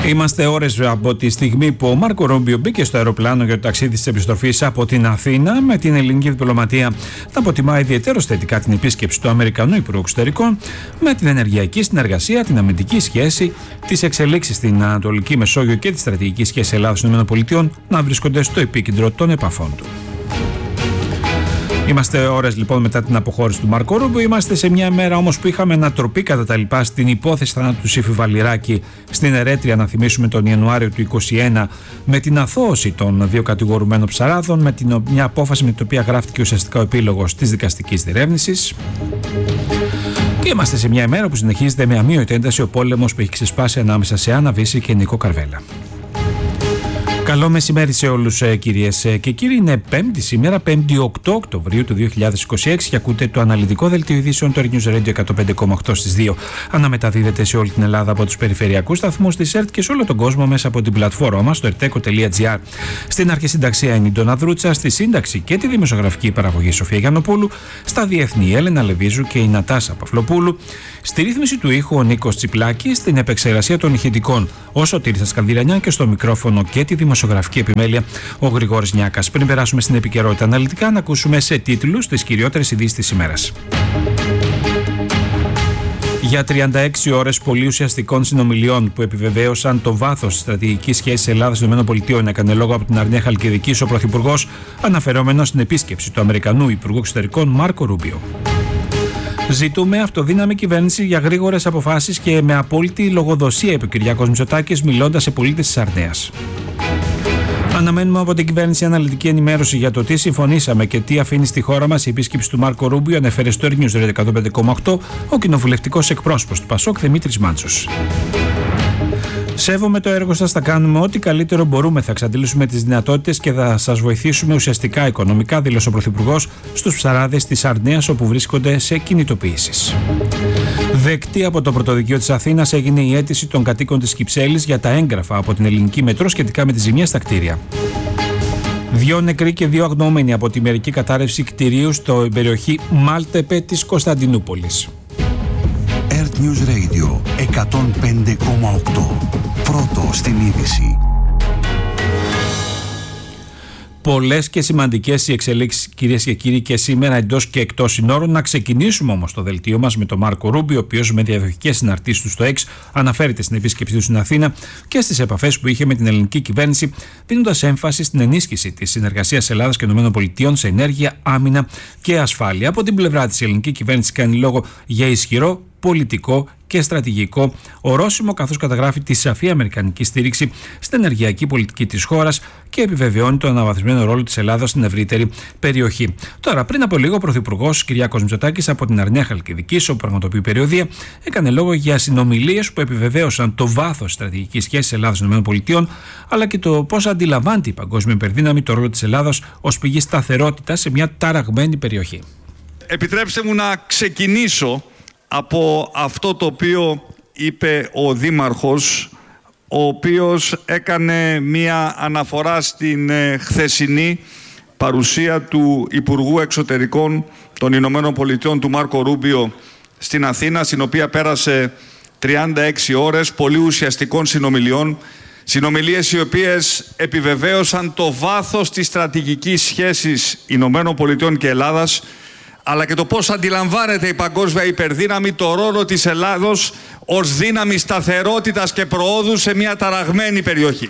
Είμαστε ώρες από τη στιγμή που ο Μάρκο Ρούμπιο μπήκε στο αεροπλάνο για το ταξίδι της επιστροφής από την Αθήνα, με την ελληνική διπλωματία να αποτιμά ιδιαιτέρως θετικά την επίσκεψη του Αμερικανού Υπουργού Εξωτερικών, με την ενεργειακή συνεργασία, την αμυντική σχέση, τις εξελίξεις στην Ανατολική Μεσόγειο και τη στρατηγική σχέση Ελλάδος-ΗΠΑ να βρίσκονται στο επίκεντρο των επαφών του. Είμαστε ώρες λοιπόν μετά την αποχώρηση του Μάρκο Ρούμπιο. Είμαστε σε μια μέρα όμως που είχαμε ανατροπή κατά τα λοιπά στην υπόθεση θανάτου του Σύφη Βαλιράκη στην Ερέτρια, να θυμίσουμε, τον Ιανουάριο του 2021, με την αθώωση των δύο κατηγορουμένων ψαράδων, με μια απόφαση με την οποία γράφτηκε ουσιαστικά ο επίλογος της δικαστικής διερεύνησης. Και είμαστε σε μια ημέρα που συνεχίζεται με αμείωτη ένταση ο πόλεμος που έχει ξεσπάσει ανάμεσα σε Άννα Βύση και Νίκο Καρβέλα. Καλό μεσημέρι σε όλους, κυρίες και κύριοι. Είναι Πέμπτη σήμερα, 5η 8 Οκτωβρίου του 2026, και ακούτε το αναλυτικό δελτίο ειδήσεων του News Radio 105,8 στις 2. Αναμεταδίδεται σε όλη την Ελλάδα από τους περιφερειακούς σταθμούς της ΕΡΤ και σε όλο τον κόσμο μέσα από την πλατφόρμα μας, το erteco.gr. Στην αρχισυνταξία είναι η Ντόνα Δρούτσα, στη σύνταξη και τη δημοσιογραφική παραγωγή Σοφία Γιαννοπούλου, στα διεθνή η Έλενα Λεβίζου και η Νατάσα Παυλοπούλου, στη ρύθμιση του ήχου ο Νίκος Τσιπλάκης, στην επεξεργασία των ηχητικών ο Σωτήρης Σκανδυρανιά και στο μικρόφωνο και τη δημοσιογραφική επιμέλεια ο Γρηγόρης Νιάκας. Πριν περάσουμε στην επικαιρότητα αναλυτικά, να ακούσουμε σε τίτλους τις κυριότερες ειδήσεις της ημέρας. Για 36 ώρες πολύ ουσιαστικών συνομιλιών που επιβεβαίωσαν το βάθος της στρατηγικής σχέσης Ελλάδας-ΗΠΑ έκανε λόγο από την Αρνία Χαλκιδικής ο Πρωθυπουργός, αναφερόμενος στην επίσκεψη του Αμερικανού Υπουργού Εξωτερικών Μάρκο Ρούμπιο. Ζητούμε αυτοδύναμη κυβέρνηση για γρήγορες αποφάσεις και με απόλυτη λογοδοσία, είπε ο Κυριάκος Μητσοτάκης, μιλώντας σε πολίτες της Αρνέας. Αναμένουμε από την κυβέρνηση αναλυτική ενημέρωση για το τι συμφωνήσαμε και τι αφήνει στη χώρα μας η επίσκεψη του Μάρκο Ρούμπιο, ανέφερε στο News Radio 105,8 ο κοινοβουλευτικός εκπρόσωπος του ΠΑΣΟΚ Δημήτρης Μάντσος. Σέβομαι το έργο σας, θα κάνουμε ό,τι καλύτερο μπορούμε, θα εξαντλήσουμε τις δυνατότητες και θα σας βοηθήσουμε ουσιαστικά οικονομικά, δήλωσε ο Πρωθυπουργός στους ψαράδες της Αρνέας, όπου βρίσκονται σε κινητοποιήσεις. Δεκτή από το Πρωτοδικείο της Αθήνας έγινε η αίτηση των κατοίκων της Κυψέλης για τα έγγραφα από την Ελληνική Μετρό σχετικά με τη ζημία στα κτίρια. 2 νεκροί και 2 αγνοούμενοι από τη μερική κατάρρευση κτηρίου στο περιοχή Μάλτεπε της Κωνσταντινούπολης. Earth News Radio 105,8. Πρώτο στην είδηση. Πολλές και σημαντικές οι εξελίξεις, κυρίες και κύριοι, και σήμερα εντός και εκτός συνόρων. Να ξεκινήσουμε όμως το δελτίο μας με τον Μάρκο Ρούμπιο, ο οποίος με διαδοχικές συναρτήσεις του στο X αναφέρεται στην επίσκεψή του στην Αθήνα και στις επαφές που είχε με την ελληνική κυβέρνηση, δίνοντας έμφαση στην ενίσχυση της συνεργασίας Ελλάδας και ΗΠΑ σε ενέργεια, άμυνα και ασφάλεια. Από την πλευρά της, η ελληνική κυβέρνηση κάνει λόγο για ισχυρό πολιτικό και στρατηγικό ορόσημο, καθώς καταγράφει τη σαφή αμερικανική στήριξη στην ενεργειακή πολιτική της χώρας και επιβεβαιώνει τον αναβαθμισμένο ρόλο της Ελλάδας στην ευρύτερη περιοχή. Τώρα, πριν από λίγο, ο Πρωθυπουργός Κυριάκος Μητσοτάκης από την Αρνία Χαλκιδικής, όπου πραγματοποιεί περιοδεία, έκανε λόγο για συνομιλίες που επιβεβαίωσαν το βάθος της στρατηγικής σχέσης Ελλάδας-ΗΠΑ, αλλά και το πώς αντιλαμβάνεται η παγκόσμια υπερδύναμη το ρόλο της Ελλάδας ως πηγή σταθερότητας σε μια ταραγμένη περιοχή. Επιτρέψτε μου να ξεκινήσω από αυτό το οποίο είπε ο Δήμαρχος, ο οποίος έκανε μία αναφορά στην χθεσινή παρουσία του Υπουργού Εξωτερικών των Ηνωμένων Πολιτειών, του Μάρκο Ρούμπιο, στην Αθήνα, στην οποία πέρασε 36 ώρες πολύ ουσιαστικών συνομιλιών. Συνομιλίες οι οποίες επιβεβαίωσαν το βάθος της στρατηγικής σχέσης Ηνωμένων Πολιτειών και Ελλάδας, αλλά και το πώς αντιλαμβάνεται η παγκόσμια υπερδύναμη το ρόλο της Ελλάδος ως δύναμη σταθερότητας και προόδου σε μια ταραγμένη περιοχή.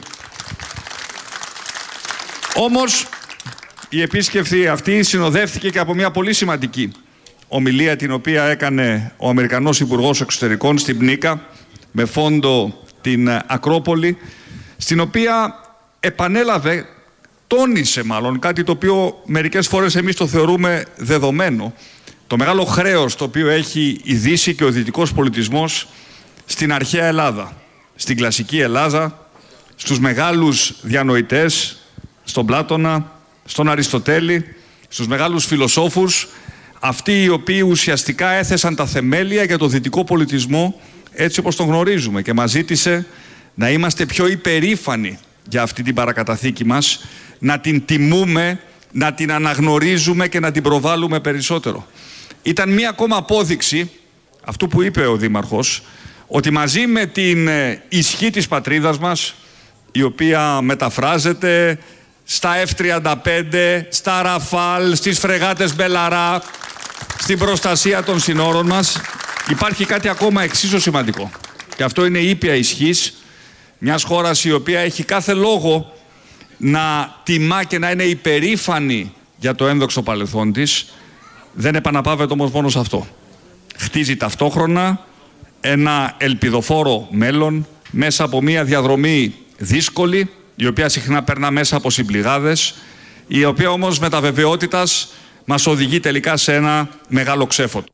Όμως, η επίσκεψη αυτή συνοδεύτηκε και από μια πολύ σημαντική ομιλία, την οποία έκανε ο Αμερικανός Υπουργός Εξωτερικών στην Πνίκα, με φόντο την Ακρόπολη, στην οποία επανέλαβε, τόνισε μάλλον κάτι το οποίο μερικές φορές εμείς το θεωρούμε δεδομένο, το μεγάλο χρέος το οποίο έχει η Δύση και ο δυτικός πολιτισμός στην αρχαία Ελλάδα, στην κλασική Ελλάδα, στους μεγάλους διανοητές, στον Πλάτωνα, στον Αριστοτέλη, στους μεγάλους φιλοσόφους, αυτοί οι οποίοι ουσιαστικά έθεσαν τα θεμέλια για το δυτικό πολιτισμό έτσι όπως τον γνωρίζουμε, και μας ζήτησε να είμαστε πιο υπερήφανοι για αυτή την παρακαταθήκη μας, να την τιμούμε, να την αναγνωρίζουμε και να την προβάλλουμε περισσότερο. Ήταν μία ακόμα απόδειξη αυτού που είπε ο Δήμαρχος, ότι μαζί με την ισχύ της πατρίδας μας, η οποία μεταφράζεται στα F-35, στα Ραφάλ, στις φρεγάτες Μπελαρά, στην προστασία των συνόρων μας, υπάρχει κάτι ακόμα εξίσου σημαντικό. Και αυτό είναι η ήπια ισχύς μιας χώρας η οποία έχει κάθε λόγο να τιμά και να είναι υπερήφανη για το ένδοξο παρελθόν της. Δεν επαναπαύεται όμως μόνο σε αυτό. Χτίζει ταυτόχρονα ένα ελπιδοφόρο μέλλον μέσα από μια διαδρομή δύσκολη, η οποία συχνά περνά μέσα από συμπληγάδες, η οποία όμως με τα βεβαιότητας μας οδηγεί τελικά σε ένα μεγάλο ξέφωτο.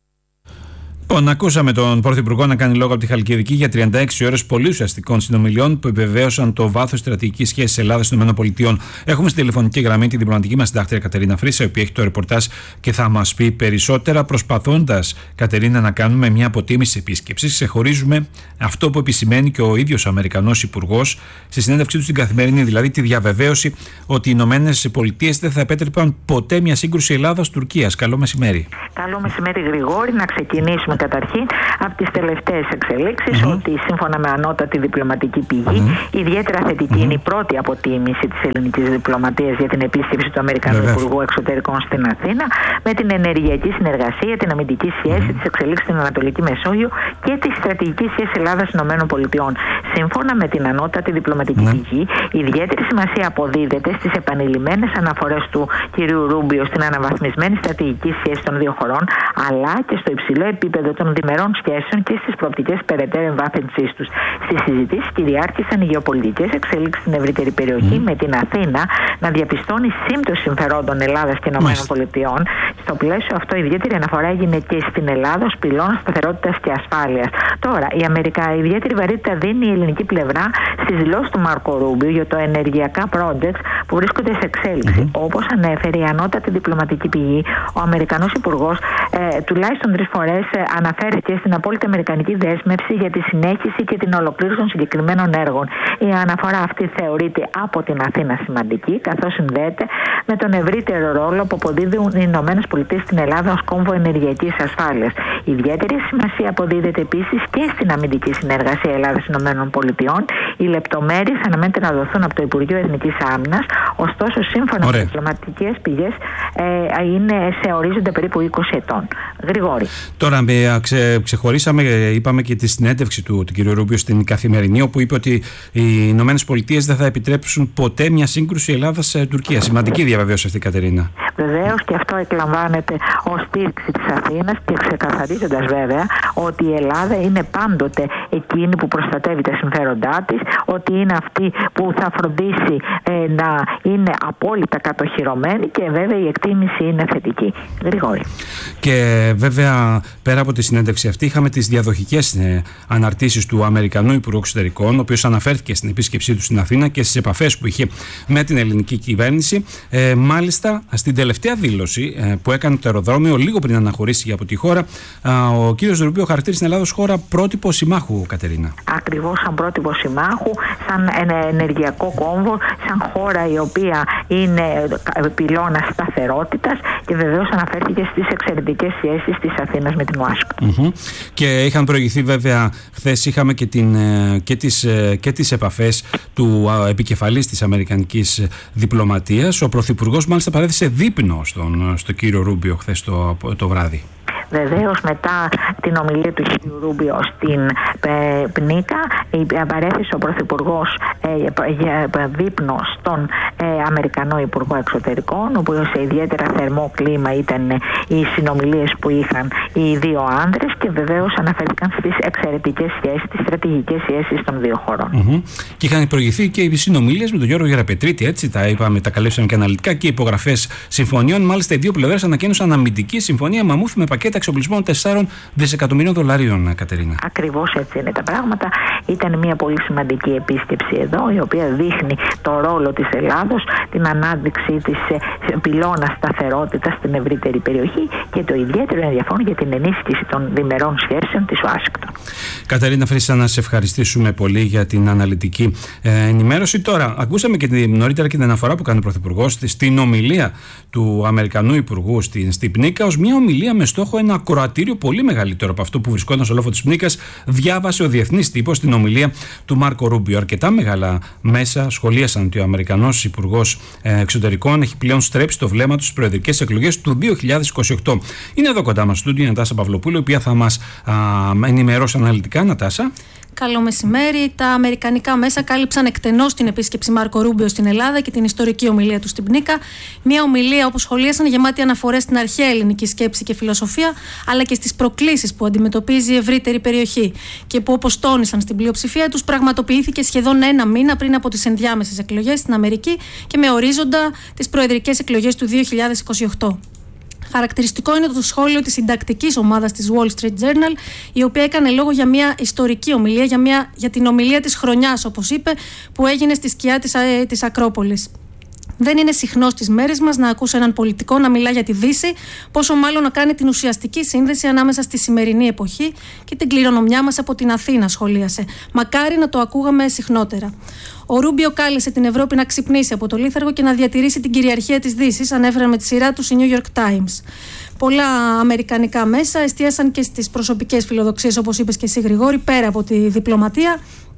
Λοιπόν, ακούσαμε τον Πρωθυπουργό να κάνει λόγο από τη Χαλκιδική για 36 ώρες πολύ ουσιαστικών συνομιλιών που επιβεβαίωσαν το βάθος στρατηγικής σχέσης Ελλάδα-ΗΠΑ. Έχουμε στην τηλεφωνική γραμμή τη διπλωματική μας συντάκτρια Κατερίνα Φρύσα, η οποία έχει το ρεπορτάζ και θα μας πει περισσότερα. Προσπαθώντας, Κατερίνα, να κάνουμε μια αποτίμηση επίσκεψης, ξεχωρίζουμε αυτό που επισημαίνει και ο ίδιος ο Αμερικανός Υπουργός στη συνέντευξή του στην Καθημερινή, δηλαδή τη διαβεβαίωση ότι οι ΗΠΑ δεν θα επέτρεπαν ποτέ μια σύγκρουση Ελλάδας-Τουρκίας. Καλό μεσημέρι. Καλό μεσημέρι, Γρηγόρη. Να ξεκινήσουμε καταρχήν από τις τελευταίες εξελίξεις, ότι σύμφωνα με ανώτατη διπλωματική πηγή, ιδιαίτερα θετική είναι η πρώτη αποτίμηση της ελληνικής διπλωματίας για την επίσκεψη του Αμερικανού Υπουργού Εξωτερικών στην Αθήνα, με την ενεργειακή συνεργασία, την αμυντική σχέση, τις εξελίξεις στην Ανατολική Μεσόγειο και τη στρατηγική σχέση Ελλάδα-ΗΠΑ. Σύμφωνα με την ανώτατη διπλωματική πηγή, ιδιαίτερη σημασία αποδίδεται στις επανειλημμένες αναφορές του κ. Ρούμπιο στην αναβαθμισμένη στρατηγική σχέση των δύο χωρών, αλλά και στο υψηλό επίπεδο των διμερών σχέσεων και στις προοπτικές περαιτέρω εμβάθυνσής τους. Στις συζητήσεις κυριάρχησαν οι γεωπολιτικές εξελίξεις στην ευρύτερη περιοχή, με την Αθήνα να διαπιστώνει σύμπτωση συμφερόντων Ελλάδας και ΗΠΑ. Στο πλαίσιο αυτό, ιδιαίτερη αναφορά έγινε και στην Ελλάδα ως πυλώνα σταθερότητας και ασφάλειας. Τώρα, η ιδιαίτερη βαρύτητα δίνει η ελληνική πλευρά στις δηλώσεις του Μάρκο Ρούμπιο για το ενεργειακά projects που βρίσκονται σε εξέλιξη. Όπως ανέφερε η ανώτατη διπλωματική πηγή, ο Αμερικανός Υπουργός τουλάχιστον 3 φορές αναφέρθηκε στην απόλυτη αμερικανική δέσμευση για τη συνέχιση και την ολοκλήρωση των συγκεκριμένων έργων. Η αναφορά αυτή θεωρείται από την Αθήνα σημαντική, καθώς συνδέεται με τον ευρύτερο ρόλο που αποδίδουν οι ΗΠΑ στην Ελλάδα ως κόμβο ενεργειακής ασφάλειας. Ιδιαίτερη σημασία αποδίδεται επίσης και στην αμυντική συνεργασία Ελλάδα-ΗΠΑ. Οι λεπτομέρειες αναμένεται να δοθούν από το Υπουργείο Εθνικής Άμυνας, ωστόσο, σύμφωνα με τις διπλωματικές πηγές, είναι σε ορίζοντα περίπου 20 ετών. Γρηγόρη. Τώρα, ξεχωρίσαμε, είπαμε και τη συνέντευξη του κ. Ρούμπιο στην Καθημερινή, όπου είπε ότι οι ΗΠΑ δεν θα επιτρέψουν ποτέ μια σύγκρουση Ελλάδα-Τουρκία. Σημαντική διαβεβαίωση αυτή, Κατερίνα. Βεβαίως, και αυτό εκλαμβάνεται ως στήριξη της Αθήνας και ξεκαθαρίζοντας βέβαια ότι η Ελλάδα είναι πάντοτε εκείνη που προστατεύει τα συμφέροντά της, ότι είναι αυτή που θα φροντίσει να είναι απόλυτα κατοχυρωμένη, και βέβαια η εκτίμηση είναι θετική. Γρηγόρη. Και βέβαια, πέρα από τη συνέντευξη αυτή, είχαμε τις διαδοχικές αναρτήσεις του Αμερικανού Υπουργού Εξωτερικών, ο οποίος αναφέρθηκε στην επίσκεψή του στην Αθήνα και στις επαφές που είχε με την ελληνική κυβέρνηση. Μάλιστα, στην τελευταία δήλωση που έκανε το αεροδρόμιο, λίγο πριν αναχωρήσει από τη χώρα, ο κ. Ρούμπιο χαρακτήρισε την Ελλάδα ως χώρα πρότυπο συμμάχου, Κατερίνα. Ακριβώς, σαν πρότυπο συμμάχου, σαν ενεργειακό κόμβο, σαν χώρα η οποία είναι πυλώνα σταθερότητας, και βεβαίως αναφέρθηκε στις εξαιρετικές σχέσεις της Αθήνας με την Ουάσιγκτον. Και είχαν προηγηθεί βέβαια, χθες είχαμε και τις επαφές του επικεφαλής της Αμερικανικής διπλωματίας. Ο Πρωθυπουργός μάλιστα παρέθεσε δείπνο στον κύριο Ρούμπιο χθες το βράδυ. Βεβαίως, μετά την ομιλία του κ. Ρούμπιο στην Πνίκα, παρέθεσε ο Πρωθυπουργός δείπνο στον Αμερικανό Υπουργό Εξωτερικών, όπου σε ιδιαίτερα θερμό κλίμα ήταν οι συνομιλίες που είχαν οι δύο άνδρες, και βεβαίως αναφέρθηκαν στις εξαιρετικές σχέσεις, τις στρατηγικές σχέσεις των δύο χωρών. Και είχαν προηγηθεί και οι συνομιλίες με τον Γιώργο Γεραπετρίτη, έτσι τα είπαμε, τα καλύψαμε και αναλυτικά, και υπογραφές συμφωνιών. Μάλιστα, οι δύο πλευρές ανακοίνωσαν αμυντική συμφωνία μαμούθ με πακέτα εξοπλισμών 4 δισεκατομμυρίων δολαρίων, Κατερίνα. Ακριβώς έτσι είναι τα πράγματα. Ήταν μια πολύ σημαντική επίσκεψη εδώ, η οποία δείχνει το ρόλο της Ελλάδας Ελλάδος, την ανάδειξη της πυλώνα σταθερότητας στην ευρύτερη περιοχή και το ιδιαίτερο ενδιαφέρον για την ενίσχυση των διμερών σχέσεων της Ουάσιγκτον. Κατερίνα Φρύσα, να σε ευχαριστήσουμε πολύ για την αναλυτική ενημέρωση. Τώρα, ακούσαμε και νωρίτερα και την αναφορά που κάνει ο Πρωθυπουργός στην ομιλία του Αμερικανού Υπουργού στην Πνίκα, ως μια ομιλία με στόχο ένα ακροατήριο πολύ μεγαλύτερο από αυτό που βρισκόταν στο λόφο της Πνίκας. Διάβασε ο διεθνής τύπος την ομιλία του Μάρκο Ρούμπιο. Αρκετά μεγάλα μέσα σχολίασαν ότι ο Αμερικανός Υπουργός Εξωτερικών έχει πλέον στρέψει το βλέμμα του στις προεδρικές εκλογές του 2028. Είναι εδώ κοντά μας στο στούντιο η Νατάσα Παυλοπούλου, η οποία θα μας ενημερώσει αναλυτικά. Νατάσα. Καλό μεσημέρι. Τα αμερικανικά μέσα κάλυψαν εκτενώς την επίσκεψη Μάρκο Ρούμπιο στην Ελλάδα και την ιστορική ομιλία του στην Πνίκα. Μια ομιλία, όπως σχολίασαν, γεμάτη αναφορές στην αρχαία ελληνική σκέψη και φιλοσοφία, αλλά και στις προκλήσεις που αντιμετωπίζει η ευρύτερη περιοχή και που, όπως τόνισαν στην πλειοψηφία τους, πραγματοποιήθηκε σχεδόν ένα μήνα πριν από τις ενδιάμεσες εκλογές στην Αμερική και με ορίζοντα τις προεδρικές εκλογές του 2028. Χαρακτηριστικό είναι το σχόλιο της συντακτικής ομάδας της Wall Street Journal, η οποία έκανε λόγο για μια ιστορική ομιλία, για την ομιλία της χρονιάς, όπως είπε, που έγινε στη σκιά της Ακρόπολης. Δεν είναι συχνό στις μέρες μας να ακούς έναν πολιτικό να μιλά για τη Δύση, πόσο μάλλον να κάνει την ουσιαστική σύνδεση ανάμεσα στη σημερινή εποχή και την κληρονομιά μας από την Αθήνα, σχολίασε. Μακάρι να το ακούγαμε συχνότερα. Ο Ρούμπιο κάλεσε την Ευρώπη να ξυπνήσει από το λίθαργο και να διατηρήσει την κυριαρχία της Δύσης, ανέφεραν με τη σειρά τους οι New York Times. Πολλά αμερικανικά μέσα εστίασαν και στις προσωπικές φιλοδοξίες, όπως είπες και εσύ, Γρηγόρη, πέρα από τη διπλωματία.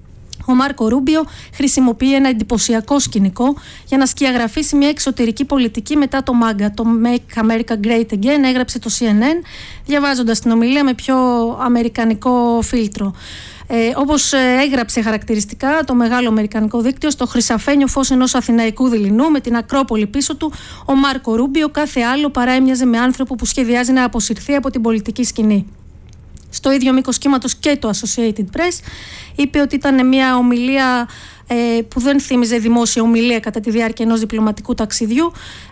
Ο Μάρκο Ρούμπιο χρησιμοποιεί ένα εντυπωσιακό σκηνικό για να σκιαγραφίσει μια εξωτερική πολιτική μετά το MAGA, το Make America Great Again, έγραψε το CNN, διαβάζοντας την ομιλία με πιο αμερικανικό φίλτρο. Όπως έγραψε χαρακτηριστικά το μεγάλο αμερικανικό δίκτυο, στο χρυσαφένιο φως ενός αθηναϊκού δειλινού με την Ακρόπολη πίσω του, ο Μάρκο Ρούμπιο κάθε άλλο παρά έμοιαζε με άνθρωπο που σχεδιάζει να αποσυρθεί από την πολιτική σκηνή. Στο ίδιο μήκος κύματος και το Associated Press είπε ότι ήταν μια ομιλία που δεν θύμιζε δημόσια ομιλία κατά τη διάρκεια ενός διπλωματικού ταξιδιού,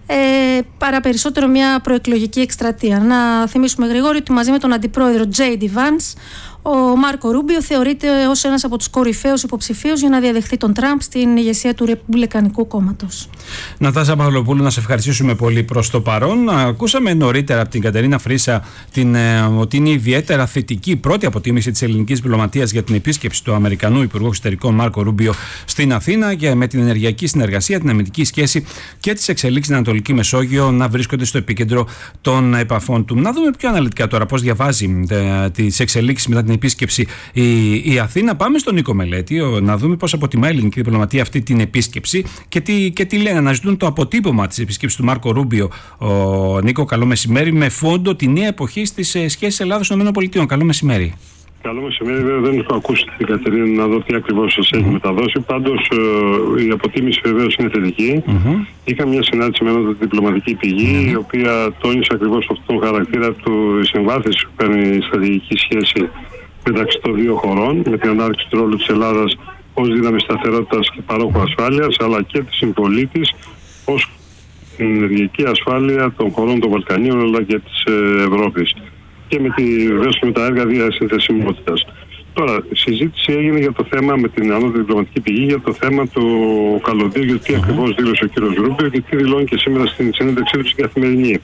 παρά περισσότερο μια προεκλογική εκστρατεία. Να θυμίσουμε, Γρηγόρη, ότι μαζί με τον αντιπρόεδρο J.D. Vance, ο Μάρκο Ρούμπιο θεωρείται ως ένας από τους κορυφαίους υποψηφίους για να διαδεχθεί τον Τραμπ στην ηγεσία του Ρεπουμπλικανικού κόμματος. Νατάσα Παυλοπούλου, να σε ευχαριστήσουμε πολύ προς το παρόν. Ακούσαμε νωρίτερα από την Κατερίνα Φρύσα ότι είναι ιδιαίτερα θετική η πρώτη αποτίμηση της ελληνικής διπλωματίας για την επίσκεψη του Αμερικανού Υπουργού Εξωτερικών Μάρκο Ρούμπιο στην Αθήνα και με την ενεργειακή συνεργασία, την αμυντική σχέση και τις εξελίξεις στην Ανατολική Μεσόγειο να βρίσκονται στο επίκεντρο των επαφών του. Να δούμε πιο αναλυτικά τώρα πώς διαβάζει τις εξελίξεις μετά την επίσκεψη η Αθήνα. Πάμε στον Νίκο Μελέτη να δούμε πώς αποτιμά η ελληνική διπλωματία αυτή την επίσκεψη και τι λένε. Αναζητούν το αποτύπωμα της επίσκεψης του Μάρκο Ρούμπιο. Νίκο, καλό μεσημέρι, με φόντο τη νέα εποχή στις σχέσεις Ελλάδος-ΗΠΑ. Καλό μεσημέρι. Καλό μεσημέρι, βέβαια δεν έχω ακούσει την Κατερίνα να δω τι ακριβώς σας έχει μεταδώσει. Πάντως η αποτίμηση βεβαίως είναι θετική. Είχα μια συνάντηση με μια διπλωματική πηγή, η οποία τόνισε ακριβώς αυτόν τον χαρακτήρα του συμβάθμισης που παίρνει η στρατηγική σχέση μεταξύ των δύο χωρών, με την ανάδειξη του ρόλου της Ελλάδας ως δύναμη σταθερότητας και παρόχου ασφάλειας, αλλά και της συμπολίτης ως την ενεργειακή ασφάλεια των χωρών των Βαλκανίων αλλά και της Ευρώπης. Και με τα έργα διασυνδεσιμότητας. Τώρα, η συζήτηση έγινε για το θέμα με την ανώτατη διπλωματική πηγή για το θέμα του καλωδίου, γιατί τι ακριβώς δήλωσε ο κ. Ρούμπιο και τι δηλώνει και σήμερα στην συνέντευξή του στην Καθημερινή.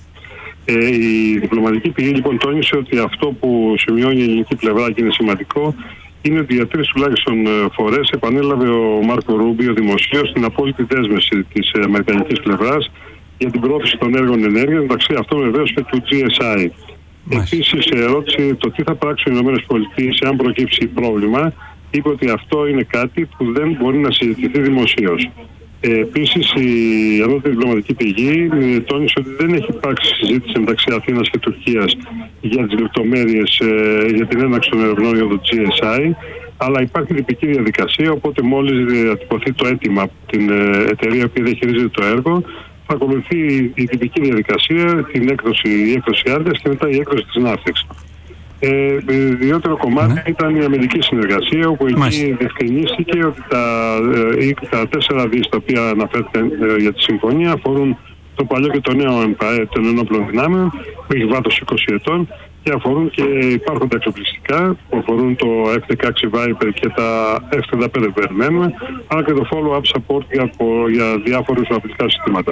Η διπλωματική πηγή λοιπόν τόνισε ότι αυτό που σημειώνει η ελληνική πλευρά και είναι σημαντικό είναι ότι για 3 τουλάχιστον φορές επανέλαβε ο Μάρκο Ρούμπιο δημοσίως την απόλυτη δέσμευση της αμερικανικής πλευράς για την πρόθεση των έργων ενέργειας, μεταξύ αυτών βεβαίως και του GSI. Επίσης, σε ερώτηση το τι θα πράξουν οι ΗΠΑ αν προκύψει πρόβλημα, είπε ότι αυτό είναι κάτι που δεν μπορεί να συζητηθεί δημοσίως. Επίσης, η ανώτατη διπλωματική πηγή τόνισε ότι δεν έχει υπάρξει συζήτηση μεταξύ Αθήνας και Τουρκίας για τις λεπτομέρειες για την έναρξη των ερευνών για το GSI, αλλά υπάρχει τυπική διαδικασία, οπότε μόλις διατυπωθεί το αίτημα από την εταιρεία που διαχειρίζεται το έργο, θα ακολουθεί η τυπική διαδικασία, η έκδοση άδειας και μετά η έκδοση της ναύτεξης. Ιδιαίτερο κομμάτι ήταν η αμυντική συνεργασία, όπου εκεί διευκρινίστηκε ότι τα 4 δις τα οποία αναφέρθηκαν για τη συμφωνία αφορούν το παλιό και το νέο ΕΜΠΑΕ των ενόπλων δυνάμεων, που έχει βάθος 20 ετών, και αφορούν και υπάρχοντα εξοπλιστικά που αφορούν το F-16 Viper και τα F-35 που περιμένουμε, αλλά και το follow-up support για διάφορους απειλητικά συστήματα.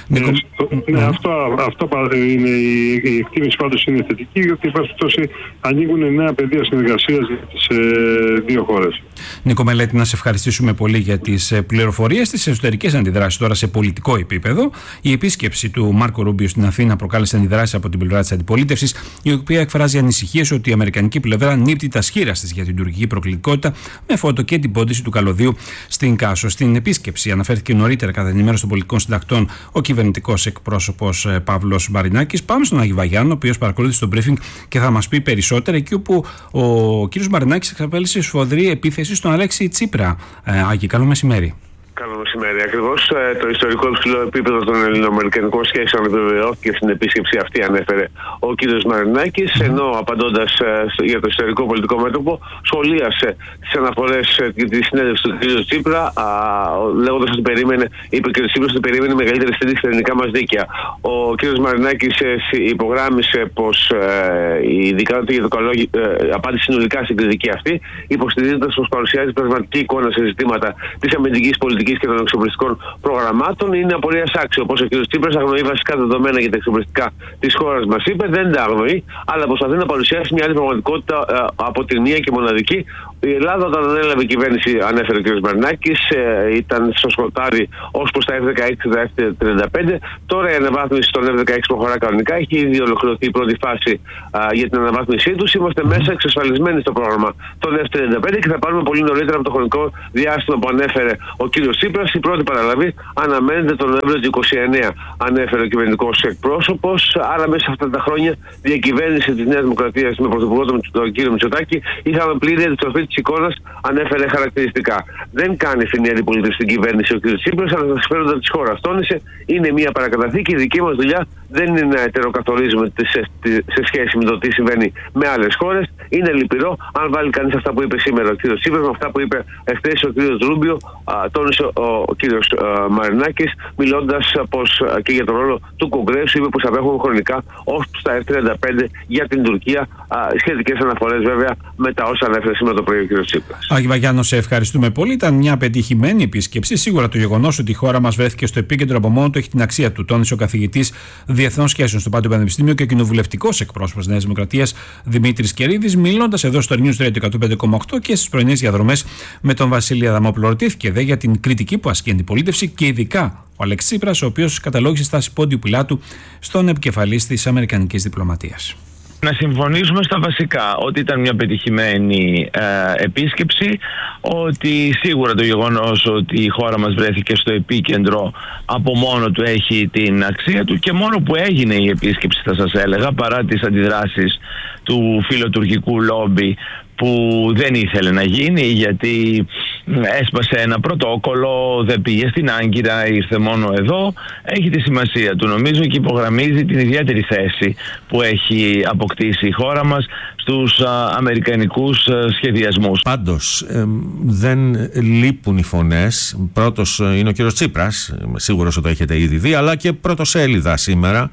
Αυτό είναι η εκτίμηση, πάντως είναι θετική, γιατί εν πάση περιπτώσει ανοίγουν νέα πεδία συνεργασίας για τις δύο χώρες. Νίκο Μελέτη, να σε ευχαριστήσουμε πολύ για τις πληροφορίες, τις εσωτερικές αντιδράσεις τώρα σε πολιτικό επίπεδο. Η επίσκεψη του Μάρκο Ρούμπιο στην Αθήνα προκάλεσε αντιδράσεις από την πλευρά της αντιπολίτευσης, η οποία εκφράζει ανησυχίες ότι η αμερικανική πλευρά νύπτει τα σχήρα της για την τουρκική προκλητικότητα, με φώτο και την πόντιση του καλωδίου στην Κάσο. Στην επίσκεψη αναφέρθηκε νωρίτερα κατά ενημέρωση των πολιτικών συντακτών ο κυβερνητικός εκπρόσωπος Παύλος Μαρινάκης. Πάμε στον Άγη Βαγιάννη, ο οποίος παρακολούθησε το briefing και θα μας πει περισσότερα, εκεί όπου ο κ. Μαρινάκης εξαπέλυσε σφοδρή επίθεση στον Αλέξη Τσίπρα. Άγη, καλό μεσημέρι. Καλό μεσημέρι. Ακριβώς το ιστορικό υψηλό επίπεδο των ελληνοαμερικανικών σχέσεων επιβεβαιώθηκε στην επίσκεψη αυτή, ανέφερε ο κ. Μαρινάκης, ενώ απαντώντας για το ιστορικό πολιτικό μέτωπο, σχολίασε τις αναφορές τη συνέντευξη του κ. Τσίπρα, λέγοντας ότι είπε ο κ. Τσίπρας ότι περίμενε μεγαλύτερη στήριξη στα ελληνικά μας δίκαια. Ο κ. Μαρινάκης υπογράμμισε πως ειδικά για το καλό απάντησε συνολικά στην κριτική αυτή, υποστηρίζοντας πως παρουσιάζει πραγματική εικόνα σε ζητήματα της αμυντικής πολιτικής και των εξοπλιστικών προγραμμάτων. Είναι απορίας άξιο πως ο κ. Τσίπρας αγνοεί βασικά δεδομένα για τα εξοπλιστικά της χώρας μας, είπε, δεν τα αγνοεί, αλλά προσπαθεί να παρουσιάσει μια άλλη πραγματικότητα από την μία και μοναδική. Η Ελλάδα, όταν ανέλαβε η κυβέρνηση, ανέφερε ο κ. Μαρινάκης, ήταν στο σκοτάδι ως προς τα F-16 και τα F-35. Τώρα η αναβάθμιση των F-16 προχωρά κανονικά. Έχει ήδη ολοκληρωθεί η πρώτη φάση για την αναβάθμισή τους. Είμαστε μέσα εξασφαλισμένοι στο πρόγραμμα των F-35 και θα πάρουμε πολύ νωρίτερα από το χρονικό διάστημα που ανέφερε ο κ. Τσίπρας. Η πρώτη παραλαβή αναμένεται τον Νοέμβριο του 2029, ανέφερε ο κυβερνητικός εκπρόσωπος. Άρα, μέσα σε αυτά τα χρόνια, διακυβέρνηση της Νέας Δημοκρατίας με πρωθυπουργό τον κ. Μητσοτάκη, είχαμε πλήρη αντιστροφή της εικόνας, ανέφερε χαρακτηριστικά. Δεν κάνει φθηνή αντιπολίτευση στην κυβέρνηση ο κ. Τσίπρας, αλλά τα συμφέροντα της χώρας. Τόνισε, είναι μια παρακαταθήκη. Η δική μας δουλειά δεν είναι να ετεροκαθορίζουμε σε σχέση με το τι συμβαίνει με άλλες χώρες. Είναι λυπηρό, αν βάλει κανείς αυτά που είπε σήμερα ο κ. Τσίπρας με αυτά που είπε εχθές ο κ. Ρούμπιο, τόνισε ο κ. Μαρινάκης, μιλώντας πως και για τον ρόλο του Κογκρέσου, είπε πως απέχουν χρονικά ως στα F-35 για την Τουρκία. Σχετικές αναφορές βέβαια με τα όσα ανέφερε σήμερα το πρωί ο κ. Τσίπρας. Άγη Βαγιάννη, σε ευχαριστούμε πολύ. Ήταν μια πετυχημένη επίσκεψη. Σίγουρα το γεγονός ότι η χώρα μας βρέθηκε στο επίκεντρο από μόνο του έχει την αξία του, τόνισε ο καθηγητής Διεθνών Σχέσεων στο Πάντιο Πανεπιστήμιο και κοινοβουλευτικός εκπρόσωπος Νέας Δημοκρατίας Δημήτρης Κερίδης, μιλώντας εδώ στο News Radio 105,8 και στις πρωινές διαδρομές με τον Βασίλη Αδαμόπουλο. Ρωτήθηκε δε για την κριτική που ασκεί η αντιπολίτευση και ειδικά ο Αλέξης Τσίπρας, ο οποίος καταλόγησε στάση Πόντιου Πιλάτου στον επικεφαλής της αμερικανικής διπλωματίας. Να συμφωνήσουμε στα βασικά, ότι ήταν μια πετυχημένη επίσκεψη, ότι σίγουρα το γεγονός ότι η χώρα μας βρέθηκε στο επίκεντρο από μόνο του έχει την αξία του και μόνο που έγινε η επίσκεψη, θα σας έλεγα, παρά τις αντιδράσεις του φιλοτουρκικού λόμπι που δεν ήθελε να γίνει γιατί έσπασε ένα πρωτόκολλο, δεν πήγε στην Άγκυρα, ήρθε μόνο εδώ, έχει τη σημασία του νομίζω και υπογραμμίζει την ιδιαίτερη θέση που έχει αποκτήσει η χώρα μας στους αμερικανικούς σχεδιασμούς. Πάντως δεν λείπουν οι φωνές. Πρώτος είναι ο κύριος Τσίπρας, είμαι σίγουρος ότι το έχετε ήδη δει, αλλά και πρωτοσέλιδα σήμερα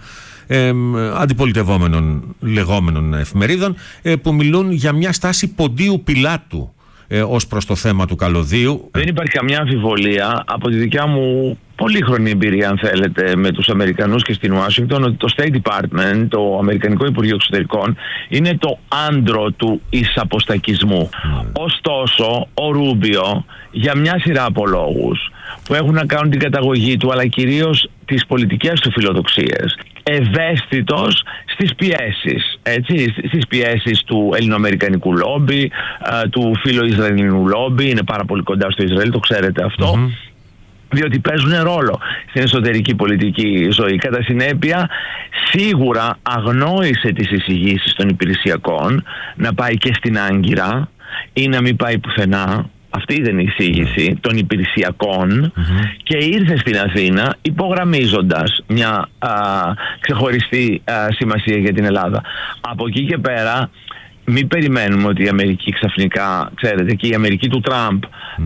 αντιπολιτευόμενων λεγόμενων εφημερίδων που μιλούν για μια στάση Ποντίου Πιλάτου ως προς το θέμα του καλωδίου. Δεν υπάρχει καμιά αμφιβολία από τη δικιά μου πολύχρονη εμπειρία, αν θέλετε, με τους Αμερικανούς και στην Ουάσιγκτον, ότι το State Department, το Αμερικανικό Υπουργείο Εξωτερικών, είναι το άντρο του εισαποστακισμού. Ωστόσο, ο Ρούμπιο, για μια σειρά από λόγους που έχουν να κάνουν την καταγωγή του, αλλά κυρίως τις πολιτικές του φιλοδοξίες, ευαίσθητος στις πιέσεις, έτσι, στις πιέσεις του ελληνοαμερικανικού λόμπι, του φιλοϊσραηλινού λόμπι, είναι πάρα πολύ κοντά στο Ισραήλ, το ξέρετε αυτό, διότι παίζουν ρόλο στην εσωτερική πολιτική ζωή. Κατά συνέπεια, σίγουρα αγνόησε τις εισηγήσεις των υπηρεσιακών να πάει και στην Άγκυρα ή να μην πάει πουθενά. Αυτή ήταν η εισήγηση των υπηρεσιακών και ήρθε στην Αθήνα υπογραμμίζοντας μια ξεχωριστή σημασία για την Ελλάδα. Από εκεί και πέρα μην περιμένουμε ότι η Αμερική ξαφνικά, ξέρετε, και η Αμερική του Τραμπ,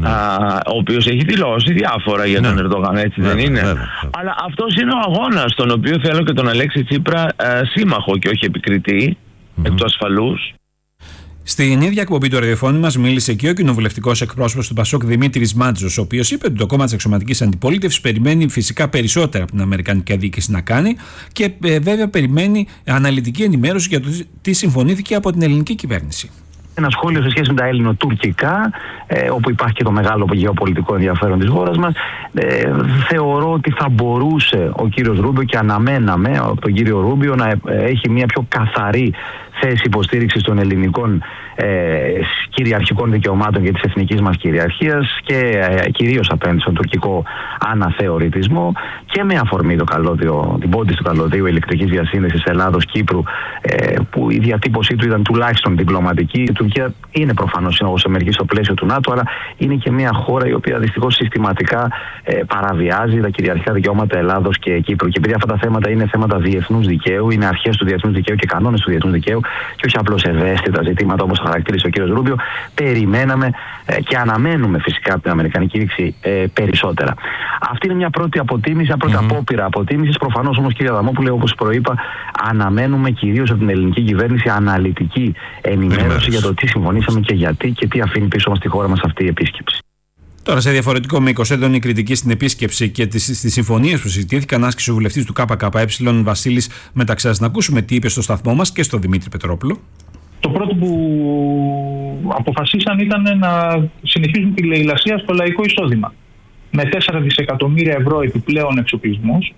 ο οποίος έχει δηλώσει διάφορα για τον Ερντογάν, έτσι δεν είναι? Αλλά αυτός είναι ο αγώνας, τον οποίο θέλω και τον Αλέξη Τσίπρα σύμμαχο και όχι επικριτή. εκ του ασφαλούς. Στην ίδια εκπομπή του ραδιοφώνου μας μίλησε και ο κοινοβουλευτικός εκπρόσωπος του Πασόκ Δημήτρης Μάντζος, ο οποίος είπε ότι το κόμμα της αξιωματικής αντιπολίτευσης περιμένει φυσικά περισσότερα από την Αμερικανική διοίκηση να κάνει και βέβαια περιμένει αναλυτική ενημέρωση για το τι συμφωνήθηκε από την ελληνική κυβέρνηση. Ένα σχόλιο σε σχέση με τα ελληνοτουρκικά, όπου υπάρχει και το μεγάλο γεωπολιτικό ενδιαφέρον της χώρας μας. Θεωρώ ότι θα μπορούσε ο κύριος Ρούμπιο, και αναμέναμε από τον κύριο Ρούμπιο, να έχει μια πιο καθαρή θέση υποστήριξης των ελληνικών κυριαρχικών δικαιωμάτων και της εθνικής μας κυριαρχίας και κυρίως απέναντι στον τουρκικό αναθεωρητισμό, και με αφορμή την πόντιση του καλωδίου ηλεκτρικής διασύνδεσης Ελλάδος-Κύπρου, που η διατύπωσή του ήταν τουλάχιστον διπλωματική. Η Τουρκία είναι προφανώς συνόγος εμερικής στο πλαίσιο του ΝΑΤΟ, αλλά είναι και μια χώρα η οποία δυστυχώς συστηματικά παραβιάζει τα κυριαρχικά δικαιώματα Ελλάδος και Κύπρου. Και επειδή αυτά τα θέματα είναι θέματα διεθνούς δικαίου, είναι αρχές του διεθνούς δικαίου και κανόνες του διεθνούς δικαίου, και όχι απλώς ευαίσθητα ζητήματα όπως χαρακτήρισε ο κ. Ρούμπιο, περιμέναμε και αναμένουμε φυσικά από την Αμερικανική δίκηση περισσότερα. Αυτή είναι μια πρώτη αποτίμηση, μια πρώτη απόπειρα αποτίμησης. Προφανώς όμως, κ. Αδαμόπουλε, όπως προείπα, αναμένουμε κυρίως από την ελληνική κυβέρνηση αναλυτική ενημέρωση για το τι συμφωνήσαμε και γιατί και τι αφήνει πίσω μας στη χώρα μας αυτή η επίσκεψη. Τώρα, σε διαφορετικό μήκος, έντονη κριτική στην επίσκεψη και στις συμφωνίες που συζητήθηκαν, άσκησε ο βουλευτής του ΚΚΕ Βασίλης Μεταξάς. Να ακούσουμε τι είπε στο σταθμό μας και στο Δημήτρη Πετρόπουλο. Το πρώτο που αποφασίσαν ήταν να συνεχίσουν τη λαιλασία στο λαϊκό εισόδημα. Με 4 δισεκατομμύρια ευρώ επιπλέον εξοπλισμούς,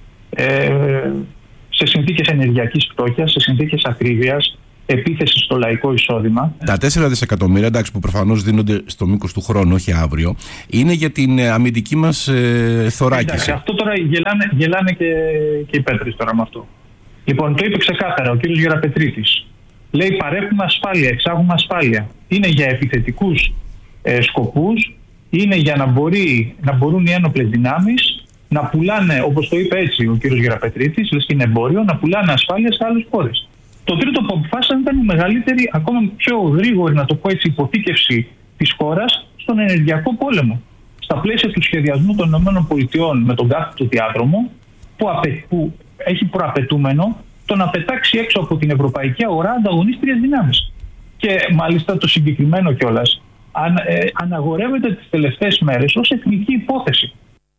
σε συνθήκες ενεργειακής φτώχειας, σε συνθήκες ακρίβειας, επίθεση στο λαϊκό εισόδημα. Τα 4 δισεκατομμύρια, εντάξει, που προφανώς δίνονται στο μήκος του χρόνου, όχι αύριο, είναι για την αμυντική μας θωράκιση. Εντάξει, αυτό τώρα γελάνε και οι Πέτρες τώρα με αυτό. Λοιπόν, το είπε ξεκάθαρα ο κ. Γεραπετρίτης. Λέει, παρέχουμε ασφάλεια, εξάγουμε ασφάλεια. Είναι για επιθετικούς σκοπούς, είναι για να μπορούν οι ένοπλες δυνάμεις να πουλάνε, όπως το είπε έτσι ο κ. Γεραπετρίτης, λες και είναι εμπόριο, να πουλάνε ασφάλεια σε άλλες χώρες. Το τρίτο που αποφάσισαν ήταν η μεγαλύτερη, ακόμα πιο γρήγορη, να το πω έτσι, υποθήκευση της χώρας στον ενεργειακό πόλεμο. Στα πλαίσια του σχεδιασμού των ΗΠΑ με τον κάθετο διάδρομο, που έχει προαπαιτούμενο το να πετάξει έξω από την ευρωπαϊκή αγορά ανταγωνίστριες δυνάμεις. Και μάλιστα το συγκεκριμένο κιόλας αναγορεύεται τις τελευταίες μέρες ως εθνική υπόθεση.